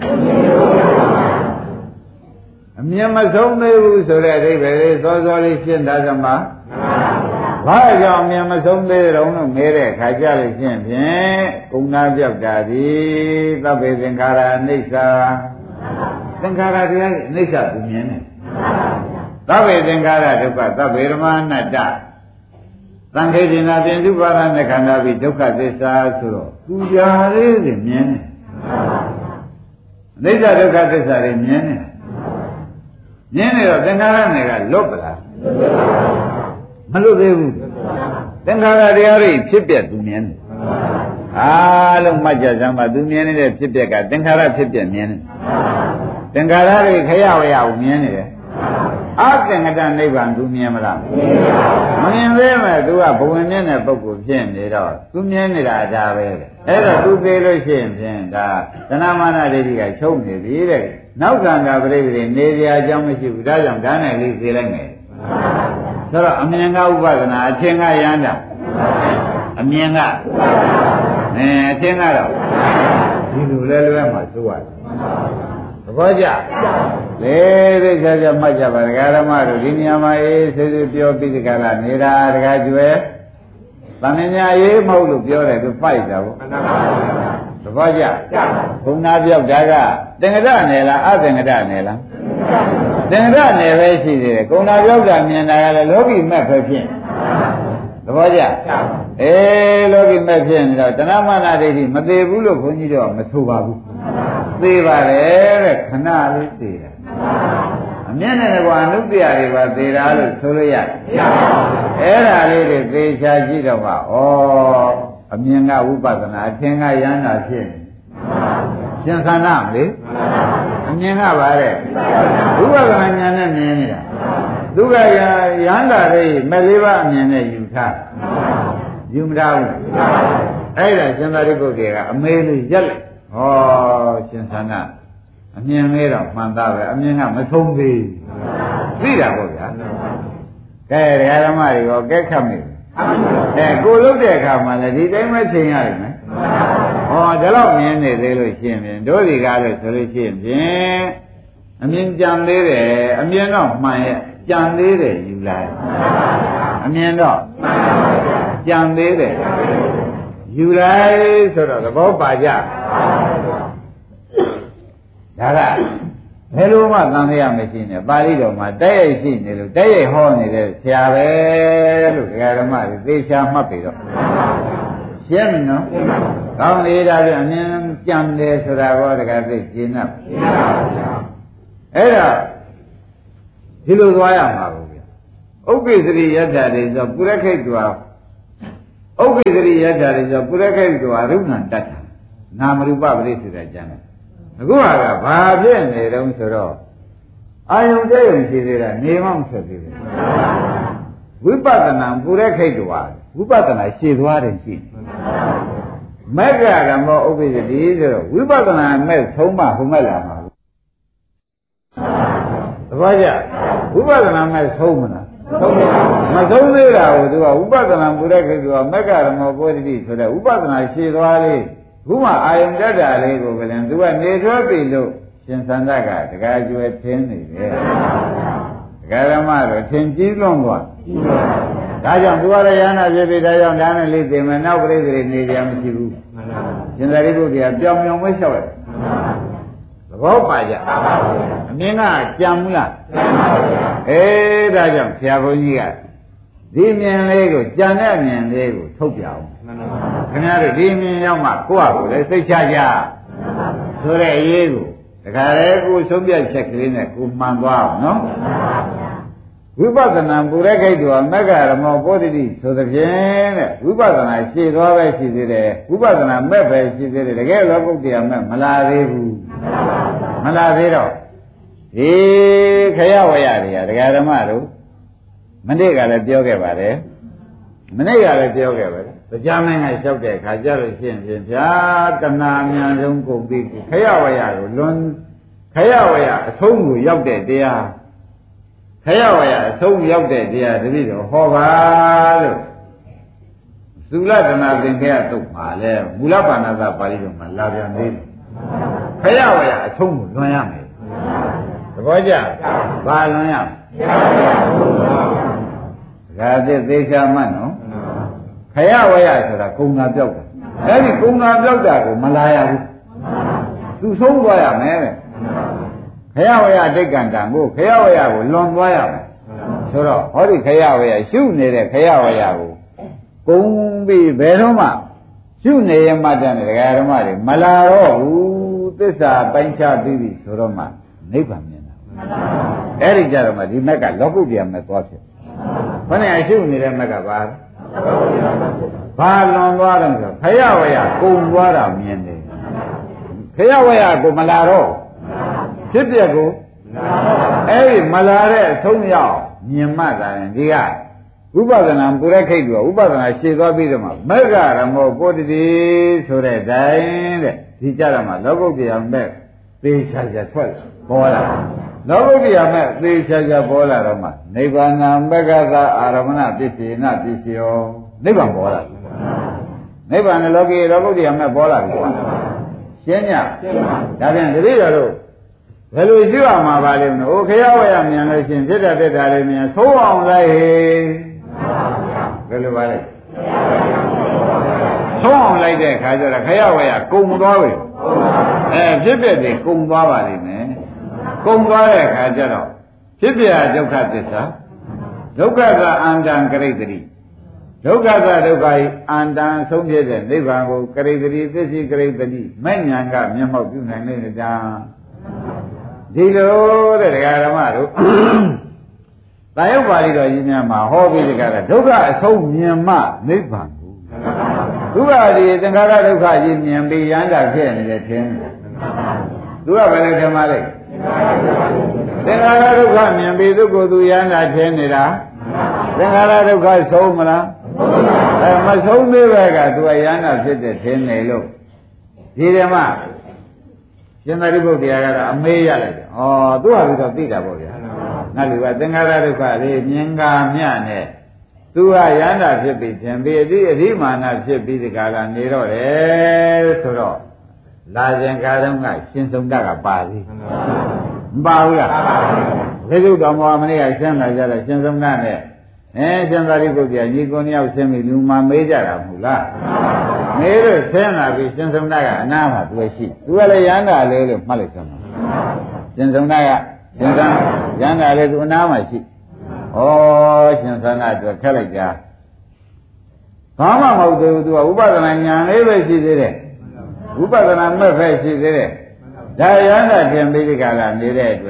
အမြင်မဆုံးသေးဘူးဆိုတဲ့အဓိပ္ပာယ်လေးစောစောလေးရှင်းတာကမှဘာကြောင့်အမြင်မဆုံးသေးတုံးလို့ငဲတဲ့ခါကြလို့ရှင်းဖြင့်ကုံတာပြောက်တာဒီသဗ္ဗေသင်္ခါရအနိစ္စသင်္ခါရတရားအနိစ္စသူမြင်တယ်သဗ္ဗေသင်္ခါရဒုက္ခသဗ္ဗေဓမ္မအနတ္တသံခေတိနာပြင်သူပါရဏခန္ဓာပြီးဒုက္ခသစ္စာဆိုတော့သူကြာလေးတွေမြင်တယ်အနိစ္စဒုက္ခသစ္စာတွေမြင်တယ်မြင်နေတော့သင်္ခါရတွေကလွတ်ပလားမလွတ်သေးဘူးသင်္ခါရတရားတွေဖြစ်ပြသူမြင်တယ်အားလုံးမှတ်ကြစမ်းပါသူမြင်နေတဲ့ဖြစ်ပြကသင်္ခါရဖြစ်ပြမြင်တယ်သင်္ခါရတွေခရဝရကိုမြင်နေတယ်အသင်္ကတနိဗ္ဗာန်သူမြင်မလားမမြင်သေးမဲ့သူကဘဝင်မြင့်တဲ့ပုဂ္ဂိုလ်ဖြစ်နေတော့သူမြင်နေတာဒါပဲအဲ့တော့သူသေးလို့ရှိရင်ဖြင့်ဒါသဏမာနဒိဋ္ဌိကချုပ်နေပြီတဲ့နောက်ကံကပရိသေနေစရာအကြောင်းမရှိဘူးဒါကြောင့်ဒါနဲ့လေးသေးလိုက်မယ်ဆိုတော့အမြင်ကဥပဒနာအချင်းကရဟန္တာအမြင်ကအဲအချင်းကတော့ဒီလိုလဲလွဲမှာသိုးရတယ်သဘောကျလေသိချာချာမှတ်ကြပါဒကာဓမ္မတို့ဒီနေရာမှာအေးဆေးဆေးပြောပြီးဒီကလာနေတာဒကာကျွဲတဏှညာရေးမဟုတ်လို့ပြောတယ်သူပိုက်တာပေါ့သဘောကျဘုံနာပြောက်တာကသင်္ကတနယ်လားအသင်္ကတနယ်လားသင်္ကတနယ်ပဲရှိသေးတယ်ကုဏပြောက်တာမြင်တာကလည်းလောကီမက်ပဲဖြစ်သဘောကျအေးလောကီမက်ဖြစ်နေတော့တဏမာနဒိဋ္ဌိမသေးဘူးလို့ခွန်ကြီးတော့မဆိုပါဘူးသေးပါတယ်တဲ့ခဏလေးသေးတယ်အမျက်နဲ့ကွာအနုတ္တရာတွေပါသေးတာလို့ဆိုလို့ရတယ်အဲ့ဒါလေးတွေသေချာကြည့်တော့မှဩအမြင်ကဝိပဿနာအထင်ကယန္တာဖြစ်နေရှင်သန္တာမလေအမြင်ကပါတဲ့ဝိပဿနာဉာဏ်နဲ့မြင်နေတာသူကယန္တာလေးမဲ့လေးပါအမြင်နဲ့ယူထားယူမထားဘူးအဲ့ဒါရှင်သာရိပုတ္တရာကအမေးလေးရက်လိုက်ဟောရှင်သန္တာအမြင်လေးတော့မှန်သားပဲအမြင်ကမဆုံးသေးသိတာပေါ့ဗျာကဲဒကာဓမ္မတွေရောကဲခတ်မိတယ်အဲကိုလုပ်တဲ့အခါမှာလည်းဒီတိုင်းပဲချိန်ရတယ်မယ်ဟောဒါတော့မြင်နေသေးလို့ရှင်းပြန်တို့ဒီကားလို့ဆိုလို့ရှင်းပြန်အမြင်ကြံသေးတယ်အမြင်တော့မှန်ရဲ့ကြံသေးတယ်ယူလိုက်အမြင်တော့ကြံသေးတယ်ယူလိုက်ဆိုတော့သဘောပါကြဒါကဘယ်လိုမှသံဃာမရှိနဲ့ပါဠိတော်မှာတိုက်ရိုက်ရှိနေလို့တိုက်ရိုက်ဟောနေတဲ့ဆရာပဲလို့ဒကာဓမ္မတွေသေချာမှတ်ပြီတော့ရှင်းပြီနော်ကောင်းလေဒါပြန်အမြင်ကြံတယ်ဆိုတာကောဒကာသိရှင်း납 အဲ့ဒါဒီလိုသွားရမှာဘူးဗျဥပ္ပိသရိယတ္တာတွေဆိုပုရခိတ်သွားဥပ္ပိသရိယတ္တာတွေဆိုပုရခိတ်သွားရုဏ္ဏတတ္တာနာမရူပပရိစ္ဆေဒကျမ်းတယ်အခုဟာကဘာဖြစ်နေတုံးဆိုတော့အာယုံတဲ့ယုံရှိသေးတာနေမှမဆက်သေးဘူးဝိပဿနာပုရခိတ်သွားဝိပဿနာရှည်သွားတယ်ရှိမက္ခရမောဥပ္ပိသတိဆိုတော့ဝိပဿနာမဲ့သုံးမှဟိုမဲ့လာမှာသဘောကျဝိပဿနာမဲ့သုံးမလားသုံးမသုံးသေးတာကိုသူကဝိပဿနာပုရခိတ်ကမက္ခရမောပုရိတိဆိုတဲ့ဝိပဿနာရှည်သွားလေးခုမှအာယုံတတ်တာလေးကိုကလည်းသူကနေထွေးပြီလို့ရှင်သန္တကတကားကျွယ်ထင်းနေတယ်ဒကာရမတော့ထင်ကြီးလွန်သွားဒါကြောင့်သူကလည်းရဟနာဖြစ်ပြီးဒါကြောင့်ဒါနဲ့လေးသိမယ်နောက်ပြိတ္တိနေကြမရှိဘူးရှင်သာရိပုတ္တရာပြောင်ပြောင်မလျှောက်ရတယ်သဘောပါကြအမြင်ကကြံဘူးလားအေးဒါကြောင့်ဆရာဘုန်းကြီးကဒီမြင်လေးကိုကြံတဲ့မြင်လေးကိုထုတ်ပြအောင်ခင်ဗျားတို့ဒီမြင်ရောက်မှကိုယ့်ဟာကိုယ်လည်းသိချကြဆိုတဲ့အရေးကိုတခါလေကိုဆုံးပြတ်ချက်ကလေးနဲ့ကိုမှန်သွားအောင်နော်ဝိပဿနာပုရခိတ်တော်မက္ခရမောပုဒ္တိဆိုသဖြင့်တဲ့ဝိပဿနာရှည်သွားပဲရှိသေးတယ်ဝိပဿနာမဲ့ပဲရှိသေးတယ်တကယ်လောကုတ္တရာမဲ့မလာသေးဘူးမလာသေးတော့ဒီခရဝရတွေကဒကာဓမ္မတို့မနေ့ကလည်းပြောခဲ့ပါတယ်မနေ့ကလည်းပြောခဲ့ပါတယ်တရားမင်းကလျှောက်တဲ့အခါကျလို့ရှိရင်ဖြင့်ဗျာတဏှာအများဆုံးကုန်ပြီခရဝရကိုလွန်ခရဝရအဆုံးကိုရောက်တဲ့တရားခရဝရအဆုံးရောက်တဲ့တရားတတိတော့ဟောပါလို့သုလဒနာသင်္ခေယတုတ်ပါလေမူလပါဏာသပါဠိတော်မှာလာပြန်သေးတယ်ခရဝရအဆုံးကိုလွန်ရမယ်သဘောကျဘာလွန်ရမလဲဒါသသေချာမှတ်နော်ခရဝရဆိုတာကုံနာပြောက်တာအဲ့ဒီကုံနာပြောက်တာကိုမလာရဘူးသူဆုံးသွားရမယ်တဲ့ခရဝရတိတ်ကံတံကိုခရဝရကိုလွန်သွားရမယ်ဆိုတော့ဟောဒီခရဝရရှုနေတဲ့ခရဝရကိုကုံပြီးဘယ်တော့မှရှုနေရမှတည်းဒကာဓမ္မတွေမလာတော့ဘူးသစ္စာပိုင်းခြားပြီးပြီဆိုတော့မှနိဗ္ဗာန်မြင်တာအဲ့ဒီကြတော့မှဒီမက်ကလောကုတ္တရာမဲ့သွားဖြစ်ဘယ်နဲ့အရှုနေတဲ့မက်ကဘာဘာလွန်သွားတယ်ဆိုခရဝရကုံသွားတာမြင်တယ်ခရဝရကိုမလာတော့ဖြစ်ပြက်ကိုအဲ့ဒီမလာတဲ့အဆုံးရောက်မြင်မှသာရင်ဒီကဥပဒနာပုရခိတ်ကဥပဒနာရှည်သွားပြီးတော့မှမက္ခရမောပုတ္တိဆိုတဲ့တိုင်းတဲ့ဒီကြတော့မှလောကုတ္တရာမဲ့သေချာချာထွက်ပေါ်လာလောကုတ္တရာမဲ့သေချာချာပေါ်လာတော့မှနိဗ္ဗာန်မက္ခသာအာရမဏပစ္စေနပစ္စယောနိဗ္ဗာန်ပေါ်လာနိဗ္ဗာန်လောကီလောကုတ္တရာမဲ့ပေါ်လာပြီရှင်းညဒါပြန်တတိယတို့ဘယ်လိုရှိရမှာပါလဲမလို့ခရဝရမြန်လို့ရှင်ဖြစ်တာတက်တာလေးမြန်သိုးအောင်လိုက်ဟေဘယ်လိုပါလဲသိုးအောင်လိုက်တဲ့ခါကျတော့ခရဝရကုံသွားပြီအဲဖြစ်ဖြစ်တွေကုံသွားပါလိမ့်မယ်ကုံသွားတဲ့ခါကျတော့ဖြစ်ပြဒုက္ခသစ္စာဒုက္ခကအန္တံကရိတ္တိဒုက္ခကဒုက္ခဤအန္တံဆုံးဖြစ်တဲ့နိဗ္ဗာန်ကိုကရိတ္တိသစ္စိကရိတ္တိမဲ့ညာကမျက်မှောက်ပြုနိုင်နေတာဒီလိုတဲ့ဒကာဓမ္မတို့တာယုတ်ပါဠိတော်ကြီးများမှာဟောပြီးဒီကရဒုက္ခအဆုံးမြင်မှနိဗ္ဗာန်ကိုဒုက္ခဒီသင်္ခါရဒုက္ခကြီးမြင်ပြီးရမ်းတာဖြစ်နေတယ်ထင်တယ်သူကဘယ်လိုထင်ပါလဲသင်္ခါရဒုက္ခမြင်ပြီးသူကိုယ်သူရမ်းတာထင်နေတာသင်္ခါရဒုက္ခဆုံးမလားအဲမဆုံးသေးပဲကသူကရမ်းတာဖြစ်တဲ့ထင်နေလို့ဒီဓမ္မရှင်သာရိပုတ္တရာကတော့အမေးရလိုက်တယ်။ဩသူ့ဟာပြီးတော့သိတာပေါ့ဗျာ။ငါလူကသင်္ခါရဒုက္ခလေးမြင်ကာမြနဲ့သူဟာရဟန္တာဖြစ်ပြီးခြင်းပြီးအတိအဓိမာနဖြစ်ပြီးဒီကလာနေတော့တယ်ဆိုတော့လာခြင်းကားတုန်းကရှင်စုံတကပါသည်။မပါဘူးလား။သေတုတော်မောမနေ့ကရှင်းလာကြတယ်ရှင်စုံတနဲ့အဲရှင်သာရိပုတ္တရာညီကိုနှစ်ယောက်ဆင်းပြီးလူမှမေးကြတာမဟုတ်လား။မေးလို့ဆင်းလာပြီးရှင်စုံတကအနာမှာတွေ့ရှိသူကလည်းရဟန္တာလေးလို့မှတ်လိုက်သမှာရှင်စုံတကရှင်သံရဟန္တာလေးသူအနာမှာရှိဩရှင်သန္တာအတွက်ခက်လိုက်ကြဘာမှမဟုတ်သေးဘူးသူကဥပဒနာဉာဏ်လေးပဲရှိသေးတယ်ဥပဒနာမဲ့ပဲရှိသေးတယ်ဒါရဟန္တာသင်္ပိဋကလာနေတဲ့အတွက်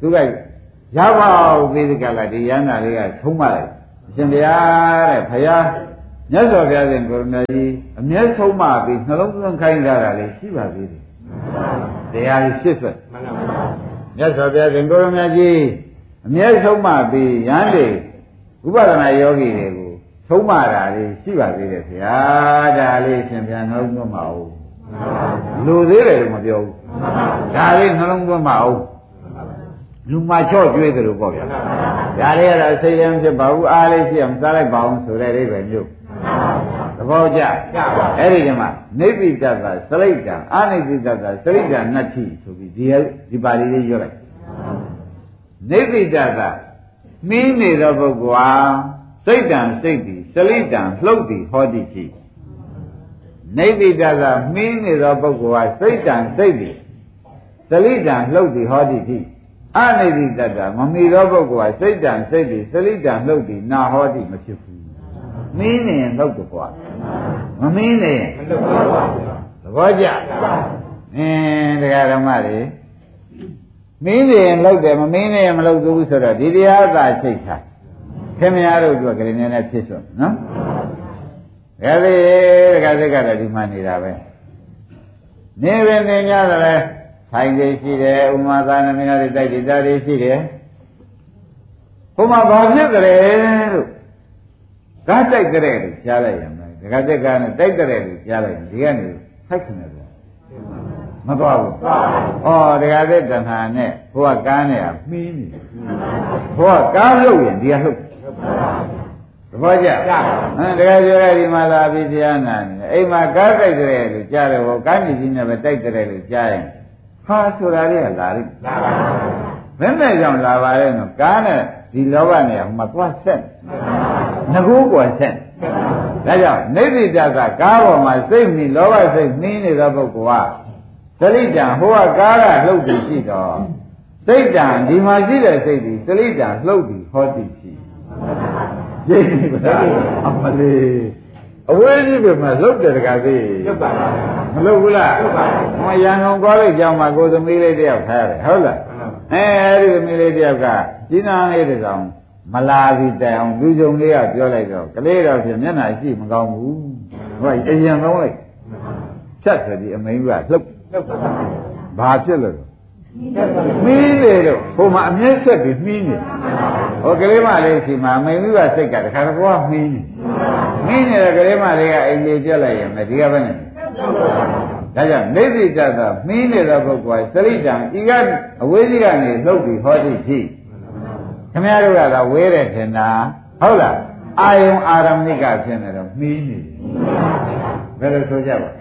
သူကရောက်ပါပြီးဒီကလာဒီရဟန္တာလေးကထုံးမလိုက်အရှင်ဘုရားတဲ့ဘုရားမြတ်စွာဘုရားရှင်ကိုရမကြီးအမျက်ဆုံးမပြီးနှလုံးသွင်းခိုင်းကြတာလေးရှိပါသေးတယ်တရားကြီးရှစ်ဆွဲမှန်ပါပါမြတ်စွာဘုရားရှင်ကိုရမကြီးအမျက်ဆုံးမပြီးရဟန်းတွေဥပဒနာယောဂီတွေကိုဆုံးမတာလေးရှိပါသေးတယ်ဘုရားဒါလေးရှင်ဘုရားနှလုံးသွင်းမအောင်လူသေးတယ်လို့မပြောဘူးဒါလေးနှလုံးသွင်းမအောင်လူမချော့ကျွေးတယ်လို့ပေါ့ဗျာဒါလေးကတော့စိတ်ရမ်းဖြစ်ပါဘူးအားလေးရှိအောင်စားလိုက်ပါအောင်ဆိုတဲ့အိဗယ်မျိုးသဘောကျအဲ့ဒီကမှနိဗ္ဗိတ္တကစလိတ်တံအာနိဗ္ဗိတ္တကစလိတ်တံနတ္ထိဆိုပြီးဒီဒီပါဠိလေးရွတ်လိုက်နိဗ္ဗိတ္တကမင်းနေသောပုဂ္ဂိုလ်ဟာစိတ်တံစိတ်သည်စလိတ်တံလှုပ်သည်ဟောတိရှိနိဗ္ဗိတ္တကမင်းနေသောပုဂ္ဂိုလ်ဟာစိတ်တံစိတ်သည်စလိတ်တံလှုပ်သည်ဟောတိရှိအနိဗ္ဗိတ္တမမီသောပုဂ္ဂိုလ်ဟာစိတ်တံစိတ်သည်စလိတံလှုပ်သည်နာဟောတိမဖြစ်ဘူးမင်းနေရင်လှုပ်တော့ကွာမမင်းနေရင်မလှုပ်ပါဘူးသဘောကျအင်းတရားဓမ္မတွေမင်းနေရင်လှုပ်တယ်မမင်းနေရင်မလှုပ်ဘူးဆိုတော့ဒီတရားသာချိတ်ထားခင်ဗျားတို့ကကလေးနည်းနည်းဖြစ်စွနော်ဒါလေတရားစိတ်ကတော့ဒီမှနေတာပဲနေပင်နေကြတယ်ဆိုင်တွေရှိတယ်ဥမာသာနမင်းတွေတိုက်တွေသားတွေရှိတယ်ဘုမဘာဖြစ်ကြလဲလို့ကားတိုက်ကြတယ်လို့ကြားလိုက်ရင်တခါတက်ကနဲ့တိုက်ကြတယ်လို့ကြားလိုက်ရင်ဒီကနေဖိုက်ခင်တယ်ပေါ့မသွားဘူးဩတခါတက်တဏှာနဲ့ဘုရားကားနဲ့ကမှီးနေဘုရားကားလို့ရင်ဒီကလှုပ်သဘောကျဟမ်တခါကျတော့ဒီမှာလာပြီးတရားနာနေအိမ်မှာကားတိုက်ကြတယ်လို့ကြားတယ်ဟောကားမြည်ကြီးနဲ့ပဲတိုက်ကြတယ်လို့ကြားရင်ဟာဆိုတာလေးကလာလိမ့်လာပါဘူးဘယ်နဲ့ကြောင့်လာပါလဲနော်ကားနဲ့ဒီလောဘနဲ့ဟိုမှာသွားဆက်ငကူးကွာဆက်ဒါကြောင့်နိဗ္ဗိတ္တကကားပေါ်မှာစိတ်မိလောဘစိတ်နှင်းနေတဲ့ပုဂ္ဂိုလ်ကသလိတံဟိုကကားကလှုပ်ပြီးရှိတော့စိတ်တံဒီမှာရှိတဲ့စိတ်ဒီသလိတံလှုပ်ပြီးဟောတိရှိရိပ်နေပါအမလေးအဝေးကြီးပဲမလှုပ်တယ်တကားသေးလှုပ်ပါမလှုပ်ဘူးလားလှုပ်ပါဟောရန်ကုန်ကောလေးကြောင်းမှာကိုသမီးလေးတယောက်ထားတယ်ဟုတ်လားအဲအဲ့ဒီသမီးလေးတယောက်ကဒီနာလေးတကောင်မလာပြီးတိုင်အောင်လူကြုံလေးကပြောလိုက်တော့ကလေးတော့ဖြစ်မျက်နှာရှိမကောင်းဘူးဟိုအရင်ဆုံးလိုက်ဖြတ်ဆိုဒီအမိန်ကလှုပ်လှုပ်ဘာဖြစ်လို့မီးလေတော့ဟိုမှာအမြဲဆက်ပြီးမီးနေဟိုကလေးမလေးရှိမှာအမိန်ကစိတ်ကတခါတော့ကမီးနေမီးနေတဲ့ကလေးမလေးကအိမ်ကြီးပြက်လိုက်ရင်မဒီကပဲနေဒါကြောင့်နိဗ္ဗိတ္တကမီးနေတဲ့ပုဂ္ဂိုလ်စရိတံဤကအဝေးကြီးကနေလှုပ်ပြီးဟောတိရှိခင်ဗျားတို့ကတော့ဝေးတယ်ထင်တာဟုတ်လားအာယုံအာရမဏိကဖြစ်နေတော့မီးနေဘယ်လိုဆိုကြပါ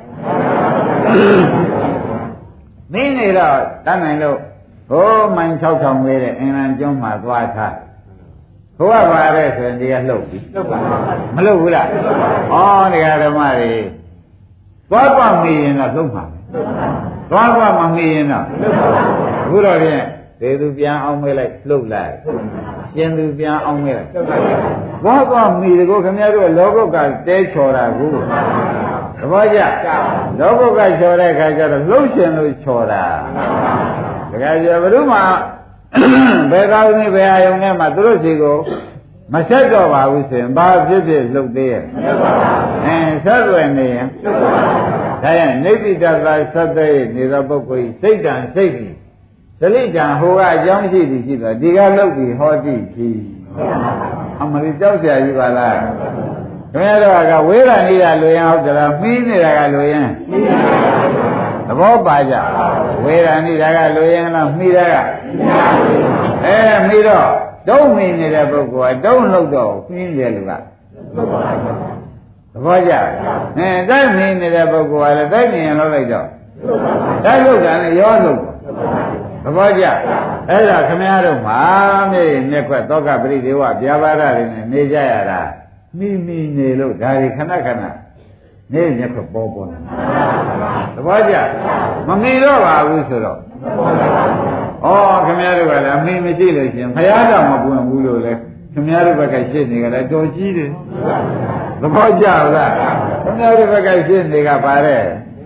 မင်းနေတော့တတ်နိုင်လို့ဟိုးမိုင်၆ထောင်ဝေးတဲ့အင်္ဂလန်ကျွန်းမှာသွားထားဘုရားပါတဲ့ဆိုရင်ဒီကလှုပ်ပြီလှုပ်ပါမလှုပ်ဘူးလားဩတရားဓမ္မတွေသွားသွားမိရင်တော့လှုပ်ပါမယ်သွားသွားမမိရင်တော့အခုတော့ဖြင့်ဒေသူပြန်အောင်မေးလိုက်လှုပ်လိုက်ရှင်သူပြန်အောင်မေးလိုက်သွားသွားမိတကောခင်ဗျားတို့လောကုတ်ကတဲချော်တာကိုသဘောကျလောကုတ်ကချော်တဲ့ခါကျတော့လှုပ်ရှင်လို့ချော်တာတကယ်ကြဘုရုမှာဘယ်ကောင်းနေဘယ်အယုံနဲ့မှသူတို့စီကိုမဆက်တော့ပါဘူးဆိုရင်ဘာဖြစ်ဖြစ်လှုပ်သေးရဲ့အဲဆက်ွယ်နေရင်ဒါရင်နိဗ္ဗိတ္တသာသတ္တေနေသောပုဂ္ဂိုလ်စိတ်တံစိတ်ကြီးသလိတံဟိုကအကြောင်းရှိသည်ရှိတော့ဒီကလှုပ်ပြီးဟောတိကြီးအမလီကြောက်ကြကြီးပါလားခင်ဗျားတို့ကဝေးရနေတာလူရင်ဟုတ်ကြလားမှီးနေတာကလူရင်သဘောပါကြဝေးရနေတာကလူရင်လားမှီးတာကအဲမှီးတော့တုံးမိနေတဲ့ပုဂ္ဂိုလ်ကတုံးလှုပ်တော့မှီးတယ်လူကသဘောကျအဲတိုက်မိနေတဲ့ပုဂ္ဂိုလ်ကလည်းတိုက်နေရင်လှုပ်လိုက်တော့တိုက်လှုပ်တာနဲ့ရောလှုပ်သဘောကျအဲ့ဒါခမည်းတော်မှာမြေမျက်ခွက်သောကပရိဒေဝဗျာပါဒတွေနဲ့နေကြရတာမိမိနေလို့ဒါတွေခဏခဏနေမျက်ခွက်ပေါ်ပေါ်နေသဘောကျမမီတော့ပါဘူးဆိုတော့ဩခမည်းတော်ကလည်းအမိမရှိလို့ရှင်ဘုရားတော်မပွင့်ဘူးလို့လေခမည်းတော်ဘက်ကရှင်းနေကြတယ်တော်ကြီးတယ်သဘောကျလားခမည်းတော်ဘက်ကရှင်းနေကပါတဲ့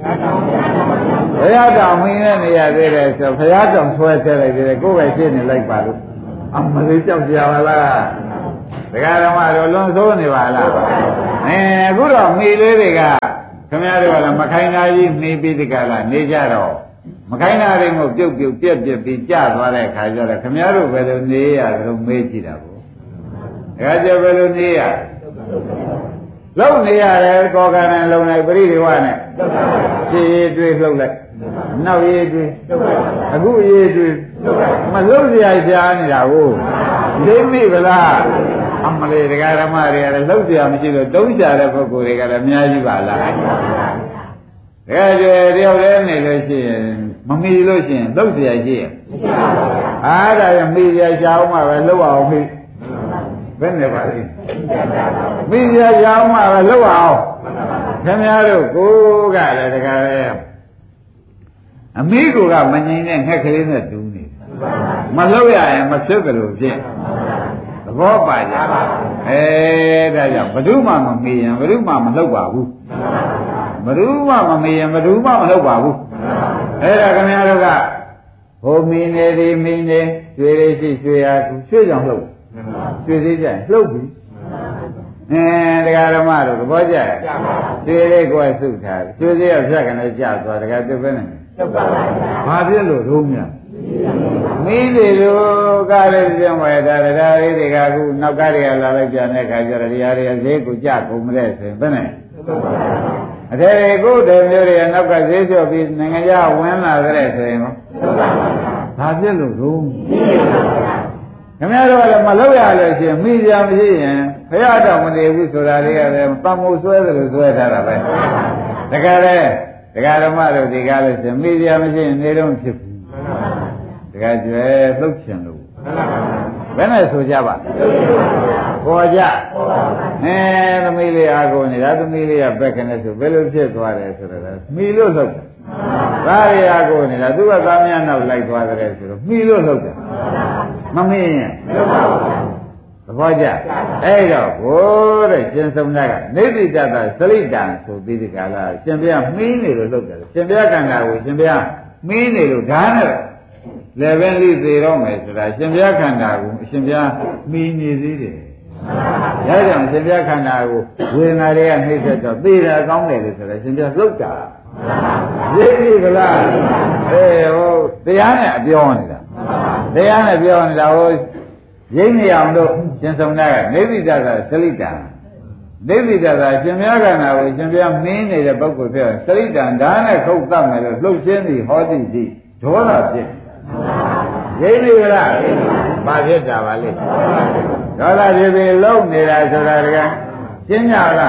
ဘုရားတောင်မင်းနဲ့နေရသေးတယ်ဆိုဘုရားတောင်ဆွဲထည့်လိုက်တယ်ကိုယ်ပဲရှင်းနေလိုက်ပါလို့အမလေးကြောက်ကြပါလားတရားတော်ကတော့လွန်ဆိုးနေပါလားအဲအခုတော့မိလေးတွေကခင်ဗျားတို့ကလည်းမခိုင်းသားကြီးနေပြီးဒီကလာနေကြတော့မခိုင်းသားတွေကိုပြုတ်ပြုတ်ပြက်ပြက်ပြီးကြသွားတဲ့ခါကျတော့ခင်ဗျားတို့ဘယ်လိုနေရသလဲမေးကြည့်တာပေါ့ဒါကြဘယ်လိုနေရလုံနေရတယ်ကောကံနဲ့လုံလိုက်ပရိဒီဝနဲ့ခြေရည်တွေးလှုပ်လိုက်နောက်ရည်တွေးအခုရည်တွေးမလုံစရာရှားနေတာကိုသိမိဗလားအမလေးတရားဓမ္မတွေကလည်းလှုပ်ကြမရှိလို့တုံးကြတဲ့ပုဂ္ဂိုလ်တွေကလည်းအများကြီးပါလားဒါကြွယ်တယောက်လည်းနေလို့ရှိရင်မမီလို့ရှိရင်လှုပ်ကြရရှိရင်အားဒါရမီရရှားအောင်မှပဲလှုပ်အောင်ပြီဘယ်နဲ့ပါလဲမိရရအောင်မှပဲလှုပ်အောင်ခင်ဗျားတို့ကိုကလည်းတခါလေအမိကိုကမငြိမ်တဲ့ငှက်ကလေးနဲ့တူးနေမလှုပ်ရရင်မဖြစ်ကြလို့ဖြစ်သဘောပါကြအဲဒါကြောင့်ဘယ်သူမှမမေ့ရင်ဘယ်သူမှမလှုပ်ပါဘူးဘယ်သူမှမမေ့ရင်ဘယ်သူမှမလှုပ်ပါဘူးအဲဒါခင်ဗျားတို့ကဟိုမင်းနေဒီမင်းနေရွှေလေးရှိရွှေရသူရွှေကြောင့်လှုပ်ရွှေသေးကြလှုပ်ပြီအဲတရားဓမ္မတို့သဘောကျရဲ့ရွှေလေးကိုစုထားရွှေသေးရဖြတ်ကနေကြသွားတရားပြပဲနေလှုပ်ပါပါဘာဖြစ်လို့ရုံးများမင်းတွေတို့ကားလေးကျင်းဝဲတာတရားလေးတွေကအခုနောက်ကားတွေကလာလိုက်ကြတဲ့ခါကျတော့တရားတွေဈေးကိုကြကုန်မလဲဆိုရင်ဘယ်နဲ့အတဲ့ကိုတည်းမျိုးတွေနောက်ကဈေးလျှော့ပြီးနိုင်ငံခြားဝင်လာကြတဲ့ဆိုရင်ဘာဖြစ်လို့ရုံးခင်ဗျားတို့ကလည်းမလုပ်ရလို့ရှိရင်မိကြမရှိရင်ဘုရားတော်မနေဘူးဆိုတာလေးကလည်းပမိုးဆွဲတယ်လို့ဆွဲထားတာပဲတကယ်လေဒကာဓမ္မတို့ဒီကားလို့ရှိရင်မိကြမရှိရင်နေတော့ဖြစ်ဘူးဒကာကျွဲလှုပ်ချင်လို့ဘယ်နဲ့ဆိုကြပါပေါ်ကြအဲသမီးလေးအားကိုနေတာသမီးလေးကဘက်ကနေဆိုဘယ်လိုဖြစ်သွားတယ်ဆိုတော့မိလို့လှုပ်တယ်ဒါရီအားကိုနေတာသူကသားများနောက်လိုက်သွားတယ်ဆိုတော့မိလို့လှုပ်တယ်မမင်းရင်သဘောကျအဲ့တော့ဘိုးတဲ့ရှင်ဆုံးသားကနေတိတ္တသစလိတံဆိုပြီးဒီကလာရှင်ဘုရားမင်းနေလို့လှုပ်တယ်ရှင်ဘုရားကံတာကိုရှင်ဘုရားမင်းနေလို့ဓာတ်နဲ့လည်းပဲလိသေးတော့မယ်ဆိုတာရှင်ဘုရားခန္ဓာကိုအရှင်ဘုရားမင်းနေသေးတယ်ဒါကြောင့်ရှင်ဘုရားခန္ဓာကိုဝေဒနာတွေကနှိမ့်ဆက်တော့သိတာကောင်းတယ်လို့ဆိုတော့ရှင်ဘုရားလှုပ်တာသိပြီကလားအေးဟိုတရားနဲ့အပြောနေတာတရားနဲ့ပြောနေတာဟိုရင်းနေအောင်တို့ရှင်ဆုံးသားကနေတိတ္တသစလိတံနေတိတ္တသရှင်ဘုရားခန္ဓာကိုရှင်ဘုရားမင်းနေတဲ့ပုဂ္ဂိုလ်ပြောစလိတံဓာတ်နဲ့ခုတ်တတ်မယ်လို့လှုပ်ရှင်းသည်ဟောသည်ဒီဒေါသဖြစ်ရင်းနေကြလားဘာဖြစ်တာပါလဲဒေါသဖြစ်ပြီးလုံနေတာဆိုတာတကယ်ရှင်းကြလား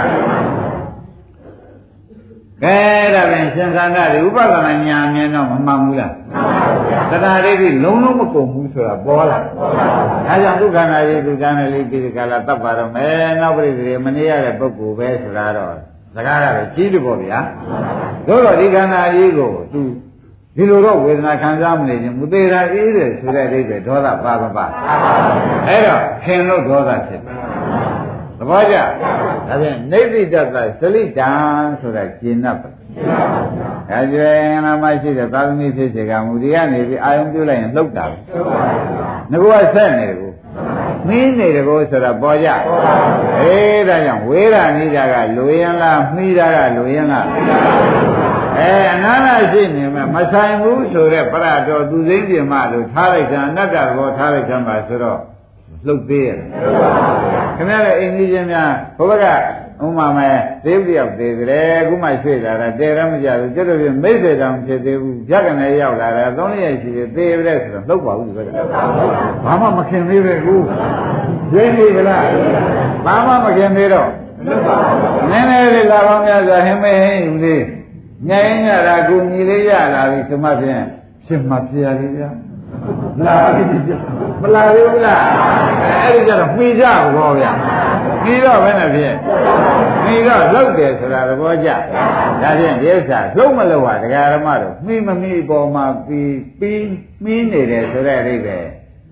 ကဲဒါပြန်ရှင်သန္တာဒီဥပဒနာညာမြင်တော့မမှန်ဘူးလားသတ္တရိတိလုံးလုံးမကုန်ဘူးဆိုတာပေါ်လာဒါကြောင့်ဒုက္ခနာရေးဒုက္ခနာလေးဒီကလာတပ်ပါတော့မယ်နောက်ပြိတိမနေရတဲ့ပုဂ္ဂိုလ်ပဲဆိုတာတော့စကားကတော့ကြီးတယ်ပေါ့ဗျာတို့တော့ဒီခန္ဓာကြီးကိုသူဒီလိုတော့ဝေဒနာခံစားမနေခြင်းမူသေးတာအေးတယ်ဆိုတဲ့အိဗယ်ဒေါသပါပါပါအဲ့တော့ခင်လို့ဒေါသဖြစ်တယ်သဘောကျဒါဖြင့်နေတိတ္တသစလိတံဆိုတာကျင့်납ပါဒါကြွယ်ငါမရှိတဲ့သာသမီဖြစ်စေကမူဒီကနေပြီးအာယုံပြုလိုက်ရင်လှုပ်တာပဲငါကဆက်နေတယ်ကိုမင်းနေတယ်ကိုဆိုတာပေါ်ကြအေးဒါကြောင့်ဝေဒနိဒာကလူရင်လားမှီတာကလူရင်လားအဲအနာနာရှိနေမှာမဆိုင်ဘူးဆိုတဲ့ပရတော်သူစိမ့်ပြင်မလို့ထားလိုက်တာအနတ္တဘောထားလိုက်တာပါဆိုတော့လှုပ်သေးရဲ့ခင်ဗျားလည်းအိမ်ကြီးချင်းများဘုဘကဥမာမဲ့သေးပြရောက်သေးတယ်အခုမှရွှေ့လာတာတဲရမကြဘူးကျွတ်တို့ပြမိတ်တယ်တောင်ဖြစ်သေးဘူးဖြတ်ကနေရောက်လာတာသုံးရက်ရှိသေးသေးပြတဲ့ဆိုတော့လှုပ်ပါဘူးဒီဘက်ကဘာမှမခင်သေးပဲကူရင်းနေကြလားဘာမှမခင်သေးတော့နည်းနည်းလေးလာပေါင်းများစွာဟင်းမဟင်းယူလေးညင်ရတာကူညီလေးရလာပြီဆိုမှဖြင့်ဖြစ်မှဖြစ်ရလေးဗျာမလားမလားဘူးလားအဲ့ဒီကျတော့မှီကြဘောဗျာမှီတော့ဘယ်နဲ့ဖြစ်မှီတော့လှုပ်တယ်ဆိုတာသဘောကျဒါဖြင့်ဒီဥစ္စာလှုပ်မလို့ဟာတရားဓမ္မတို့မှီမမှီပေါ်မှာပြီးပြီးမှီးနေတယ်ဆိုတဲ့အိဗယ်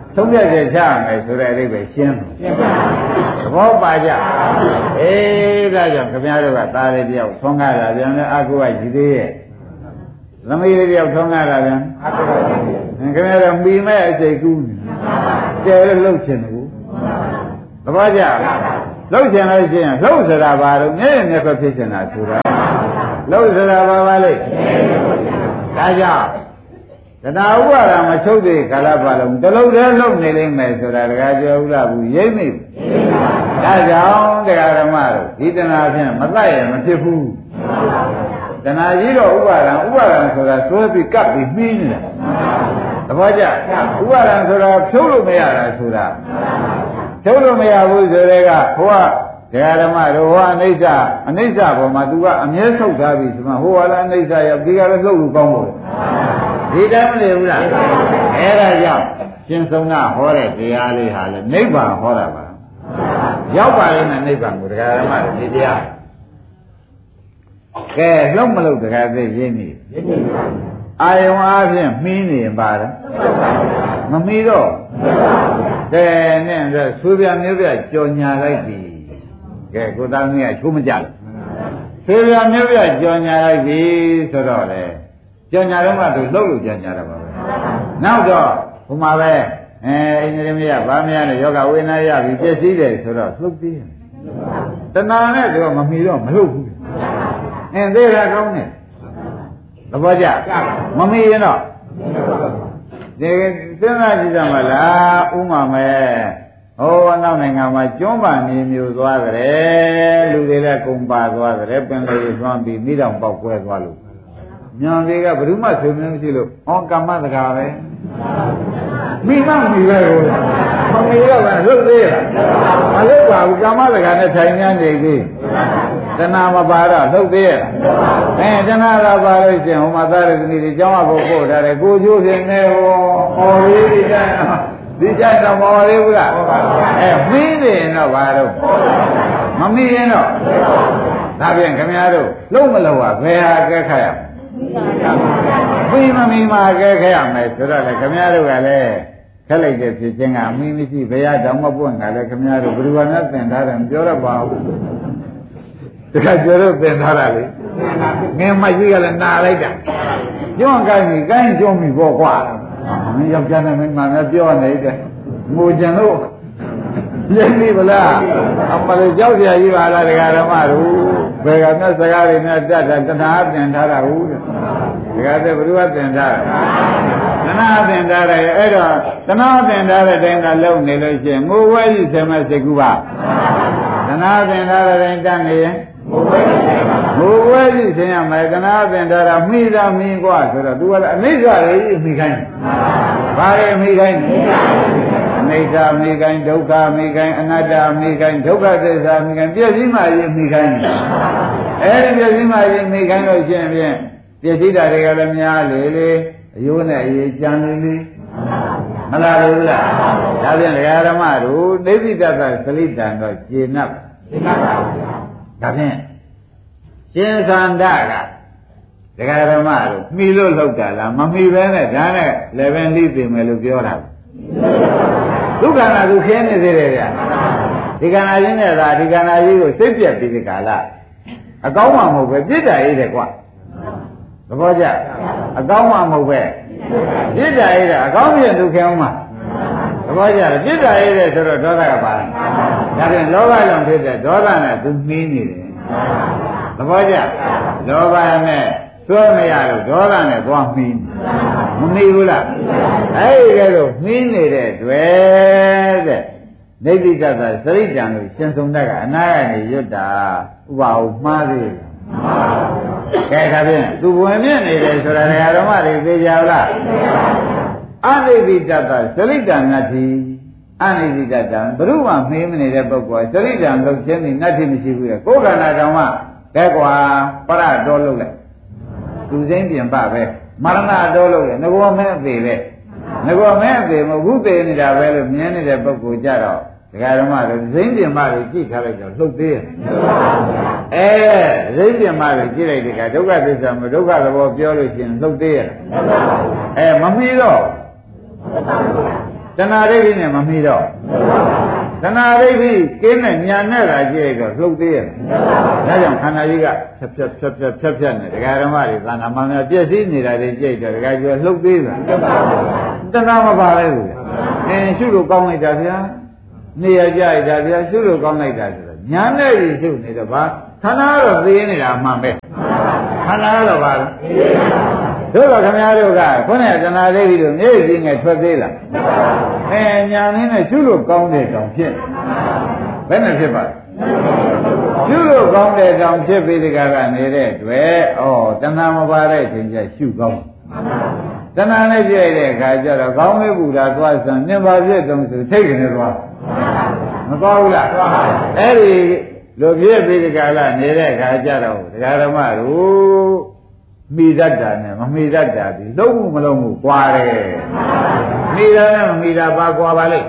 သုံးပြချက်ချရမယ်ဆိုတဲ့အဓိပ္ပာယ်ရှင်းရှင်းပါသဘောပါကြအေးဒါကြောင့်ခင်ဗျားတို့ကသားလေးတယောက်ဆုံးကားတာပြန်လဲအကူကရည်သေးရဲ့သမီးလေးတယောက်ဆုံးကားတာပြန်အကူကရည်သေးခင်ဗျားတို့မိမဲ့အစိတ်ကူးကျဲလို့လှုပ်ချင်တယ်သဘောကျလှုပ်ချင်လို့ရှိရင်လှုပ်စရာဘာလို့ငဲ့မျက်ခွဖြစ်ချင်တာဆိုတာလှုပ်စရာဘာပါလိမ့်ဒါကြောင့်တဏှာဥပါဒမချုပ်သေးကာလပါလုံးတလုံးတည်းလှုပ်နေလိမ့်မယ်ဆိုတာတခါပြောဥလားဘူးရိမ့်မိဘူးဒါကြောင့်တရားဓမ္မတို့ဒီတဏှာဖြင့်မတတ်ရမဖြစ်ဘူးတဏှာကြီးတော့ဥပါဒံဥပါဒံဆိုတာသွဲပြီးကပ်ပြီးနှီးနေတာသဘောကျဥပါဒံဆိုတာဖြုတ်လို့မရတာဆိုတာဖြုတ်လို့မရဘူးဆိုတဲ့ကဟိုကတရားဓမ္မတို့ဟောအနိစ္စအနိစ္စပေါ်မှာ तू ကအမြဲထုတ်ထားပြီဆိုမှဟိုကလည်းအနိစ္စရောက်ဒီကလည်းလှုပ်လို့ကောင်းလို့ဒီတိုင်းမနေဘူးလားအဲ့ဒါကြောင့်ရှင်ဆုံးကဟောတဲ့တရားလေးဟာလေနိဗ္ဗာန်ဟောတာပါရောက်ပါလိမ့်မယ်နိဗ္ဗာန်ကိုတရားဓမ္မတို့ဒီတရားကဲလှုပ်မလှုပ်တရားသိရင်းနေအာယုံအားဖြင့်မှီးနေပါတယ်မမှီးတော့ကဲနဲ့ဆိုပြမျိုးပြကြော်ညာလိုက်ပြီကဲကိုသားမင်းကချိုးမကြလို့ဆိုပြမျိုးပြကြော်ညာလိုက်ပြီဆိုတော့လေကြော်ညာတော့မှသူလှုပ်လို့ကြော်ညာတာပါပဲနောက်တော့ဘုမာပဲအဲအင်္ဂရိမရဗာမရနဲ့ယောဂဝေဒနာရပြီပြည့်စည်တယ်ဆိုတော့လှုပ်ပြီးတဏှာနဲ့သူကမမှီတော့မလှုပ်ဘူးအင်းသေးတာကောင်းတယ်သဘောကျမမီရင်တော့ဒီစဉ်းစားကြည့်ကြမလားဥမာမဲ့ဟိုအနောက်နိုင်ငံမှာကျွန်းပန်မျိုးမျိုးသွားကြတယ်လူတွေလည်းကုန်ပါသွားကြတယ်ပင်လေးသွမ်းပြီးမိတော်ပေါက်ကွဲသွားလို့ညောင်တွေကဘယ်သူမှဆိုမင်းမရှိလို့ဩကမ္မတကာပဲမိမမိပဲဟိုမမီတော့ပဲလွတ်သေးလားမလွတ်ပါဘူးကမ္မတကာနဲ့ထိုင်နေနေသေးတဏှာမပါတော့လှုပ်သေးရဲ့အဲတဏှာကပါလို့ရှင်ဟိုမှာသားရသမီးတွေကျောင်းအဖို့ပို့ထားတယ်ကိုကျိုးရှင်နေဟောဟောလေးဒီကျဒီကျတော့မဟောလေးဘူးလားအဲမင်းနေတော့ဘာတော့မမီးရင်တော့ဒါပြန်ခင်ဗျားတို့လုံးမလုံးပါဘယ်ဟာကဲခါရပြီးမမီမှာကဲခါရမယ်ဆိုတော့လေခင်ဗျားတို့ကလည်းခက်လိုက်တဲ့ဖြစ်ချင်းကအမင်းမရှိဘယ်ဟာတောင်မပွင့်ကလည်းခင်ဗျားတို့ဘယ်လိုမှသင်ထားတယ်မပြောတော့ပါဘူးတခါကျတော့သင်ထားတာလေငယ်မကြီးကလည်းနာလိုက်တာကျွန်းကိုင်းကြီးကိုင်းကျွန်းပြီပေါ့ကွာမင်းယောက်ျားနဲ့မိန်းမနဲ့ပြောနေတယ်ငိုကြံလို့ရင်းပြီဗလားအမလေးကြောက်ကြကြီးပါလားဒကာဓမ္မတို့ဘယ်ကမြတ်စကားတွေနဲ့တတ်တာတဏှာသင်ထားတာဟုတ်တယ်ဒကာတဲ့ဘုရားသင်ထားတာတဏှာသင်ထားတယ်အဲ့တော့တဏှာသင်ထားတဲ့တိုင်းကလုံနေလို့ရှိရင်ငိုဝဲကြီးဆယ်မဲ့စိတ်ကူပါတဏှာသင်ထားတဲ့တိုင်းတတ်နေရင်ဘုဝဲကြီးဆင်းရမယ်ကနာပင်တာမိတာမင်းกว่าဆိုတော့ तू ကအနိစ္စလေးမိခိုင်းဘာလဲမိခိုင်းအနိစ္စမိခိုင်းဒုက္ခမိခိုင်းအနတ္တမိခိုင်းဒုက္ခသစ္စာမိခိုင်းပြည့်စည်မှရေးမိခိုင်းအဲဒီပြည့်စည်မှရေးမိခိုင်းလို့ရှိရင်ဖြင့်ပြည့်စည်တာတွေကလည်းများလေလေအယိုးနဲ့အရေးကြံလေလေမလားလို့လားဒါဖြင့်ဓမ္မတို့ဒိဋ္ဌိတ္တသလိတံတော့ကျေနပ်ကျေနပ်ပါဘူးဒါဖြင့်ရှင်သန္တာကဒကာဓမ္မတို့မှီလို့လောက်တာလားမမှီပဲနဲ့ဒါနဲ့လည်းပဲလိသိမယ်လို့ပြောတာဒုက္ခနာသူခင်းနေသေးတယ်ဗျာဒီကနာချင်းနဲ့သာဒီကနာကြီးကိုစိတ်ပြက်ပြီးဒီကာလအကောင်းမှမဟုတ်ပဲပြစ်တာရေးတယ်ကွာသဘောကျအကောင်းမှမဟုတ်ပဲပြစ်တာရေးတယ်အကောင်းပြင်သူခင်းအောင်မှာသဘောကျတယ်ပြစ်တာရေးတယ်ဆိုတော့ဒေါသကပါဒါဖြင့်လောဘကြောင့်ဖြစ်တဲ့ဒေါသနဲ့သူနှီးနေတယ်သဘောကျလောဘနဲ့သွဲမရလို့ဒေါသနဲ့သွားမှီးမမှီဘူးလားအဲ့ဒီကဲတော့မှီးနေတဲ့တွေ့တဲ့နေတိတ္တသစရိတံလို့ရှင်ဆုံးတတ်ကအနာကနေရွတ်တာဥပအောင်မှားသေးတယ်ကဲဒါဖြင့်သူဝင်မြင့်နေတယ်ဆိုတာဓမ္မတွေသိကြလားအနိတိတ္တသစရိတံနတ္ထိအနိတိတ္တံဘုရုမှမေးမနေတဲ့ပုဂ္ဂိုလ်စရိတံလို့ခြင်းนี่နတ္ထိမရှိဘူးလေကိုယ်ခန္ဓာတော်မှကဲကွာပရတော်လို့လေသူစိမ့်ပြင်ပပဲမရဏတော်လို့လေငကောမဲအသေးပဲငကောမဲအသေးမဟုတ်ဘူးသေးနေတာပဲလို့မြင်နေတဲ့ပုဂ္ဂိုလ်ကြတော့ဒကာဓမ္မတို့စိမ့်ပြင်ပတွေကြည့်ထားလိုက်တော့လှုပ်သေးရဲ့အဲစိမ့်ပြင်ပတွေကြည့်လိုက်တဲ့ကဒုက္ခသစ္စာမဒုက္ခသဘောပြောလို့ရှိရင်လှုပ်သေးရဲ့အဲမမီတော့တတဏှာဒိဋ္ဌိနဲ့မမီတော့တဏှာဒိဋ္ဌိကင်းတဲ့ညာနဲ့လာကြည့်တော့လှုပ်သေးရဲ့ဒါကြောင့်ခန္ဓာကြီးကဖြတ်ဖြတ်ဖြတ်ဖြတ်ဖြတ်ဖြတ်နေဒကာဓမ္မတွေသန္တာမှန်များပြည့်စည်နေတာတွေကြိတ်တော့ဒကာကျော်လှုပ်သေးတာတဏှာမပါလဲဘူးအင်းရှုလို့ကောင်းလိုက်တာဗျာနေရကြရတာဗျာရှုလို့ကောင်းလိုက်တာဆိုတော့ညာနဲ့ကြီးရှုနေတော့ဘာခန္ဓာကတော့သိနေတာအမှန်ပဲခန္ဓာကတော့ဘာလဲတို့ကခင်ဗျားတို့ကခုနကတဏှာဒိဋ္ဌိတို့မျက်စိငယ်ထွက်သေးလားအဲညာနဲ့နဲ့ရှုလို့ကောင်းတဲ့တောင်ဖြစ်ဘယ်နဲ့ဖြစ်ပါရှုလို့ကောင်းတဲ့တောင်ဖြစ်ပြီးဒီကကနေတဲ့တွေ့ဩတဏှာမပါတဲ့အချိန်ကျရှုကောင်းတဏှာနဲ့ပြည့်တဲ့အခါကျတော့ကောင်းမေးဘူးလားသွားစံမြင်ပါပြည့်တုံးဆိုထိတ်ကနေသွားမသွားဘူးလားအဲ့ဒီလိုပြည့်ပြီးဒီကလာနေတဲ့အခါကျတော့ဒကာဓမ္မတို့မိတတ်တာနဲ့မမိတတ်တာဒီလုံးဝမလုံးဘူးကွာတယ်မိတာနဲ့မမိတာပါကွာပါလိမ့်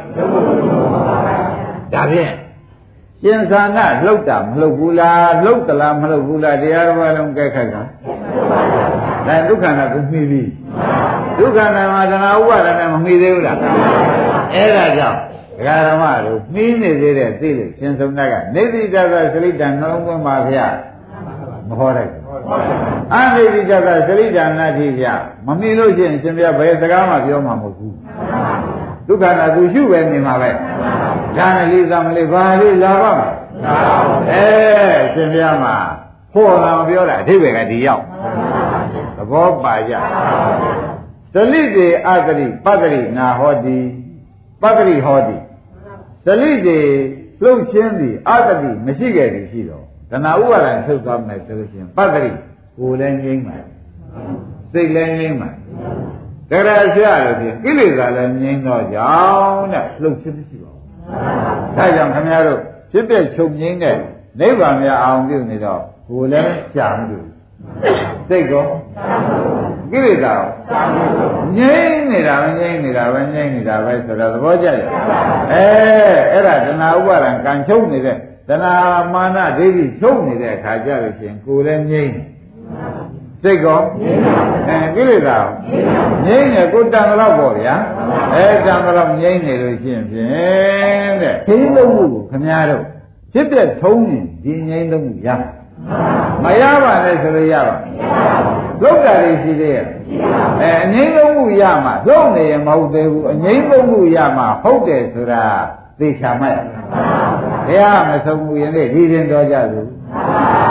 ဒါဖြင့်ရှင်သာနာလှုပ်တာမလှုပ်ဘူးလားလှုပ်သလားမလှုပ်ဘူးလားတရားတော်ဘာလုံးကဲခတ်တာဒါဒုက္ခနာကိုမိပြီဒုက္ခနာမှာတဏှာဥပါဒနဲ့မမိသေးဘူးလားအဲ့ဒါကြောင့်ဒကာဓမ္မတို့နှီးနေသေးတဲ့သိလို့ရှင်သုံးနာကနေတိတသစရိတံနှလုံးသွင်းပါဗျာမဟောလိုက်အနိတိတသစရိတံနာတိဗျာမမိလို့ချင်းရှင်ဗျာဘယ်စကားမှပြောမှာမဟုတ်ဘူးဒုက္ခနာသူရှုပဲနေမှာပဲဒါနဲ့လေးသမလေးဘာလေးလာပါ့အဲရှင်ဗျာမှာဟောလာပြောတာအဓိပ္ပာယ်ကဒီရောက်သဘောပါကြသလိတေအကတိပတ္တိနာဟောတိပတ္တိဟောတိသလိတေလှုပ်ခြင်းသည်အကတိမရှိခဲ့သည်ရှိတော့တဏှာဥပါဒံထုတ်သွားမယ်ဆိုလို့ရှိရင်ပတ္တိကိုယ်လည်းငြိမ့်ပါစိတ်လည်းငြိမ့်ပါတကယ်ရှာလို့ဖြင့်ကိလေသာလည်းငြိမ့်တော့ကြောင်းတဲ့လှုပ်ခြင်းမရှိပါဘူးဒါကြောင့်ခင်ဗျားတို့ဖြစ်တဲ့ချုပ်ငြိမ့်တဲ့နိဗ္ဗာန်များအောင်ပြုနေတော့ကိုယ်လည်းရှာမလို့စိတ်ကောကိလေသာငြိမ့်နေတာပဲငြိမ့်နေတာပဲငြိမ့်နေတာပဲဆိုတော့သဘောကျတယ်အဲအဲ့ဒါတဏှာဥပါဒံကံချုပ်နေတဲ့တဏှာမာနဒိဋ္ဌိချုပ်နေတဲ့အခါကျလို့ရှိရင်ကိုယ်လည်းငြိမ့်စိတ်ကောအဲကိလေသာငြိမ့်နေကိုတန်တော့ပေါ့ဗျာအဲတန်တော့ငြိမ့်နေလို့ရှိရင်ဖြင့်တဲ့ခင်းလုံးမှုကိုခင်ဗျားတို့ဖြစ်တဲ့ထုံးရင်ဒီငြိမ့်လုံးမှုရမရပါနဲ့ဆိုလို့ရပါလုတ်တာလေးရှိသေးရဲ့အဲအငြိမ့်လုံးမှုရမှာလုတ်နေရင်မဟုတ်သေးဘူးအငြိမ့်လုံးမှုရမှာဟုတ်တယ်ဆိုတာသိချာမှတ်ဘုရားမဆုံးဘူးရင်လေဒီရင်တော်ကြသူ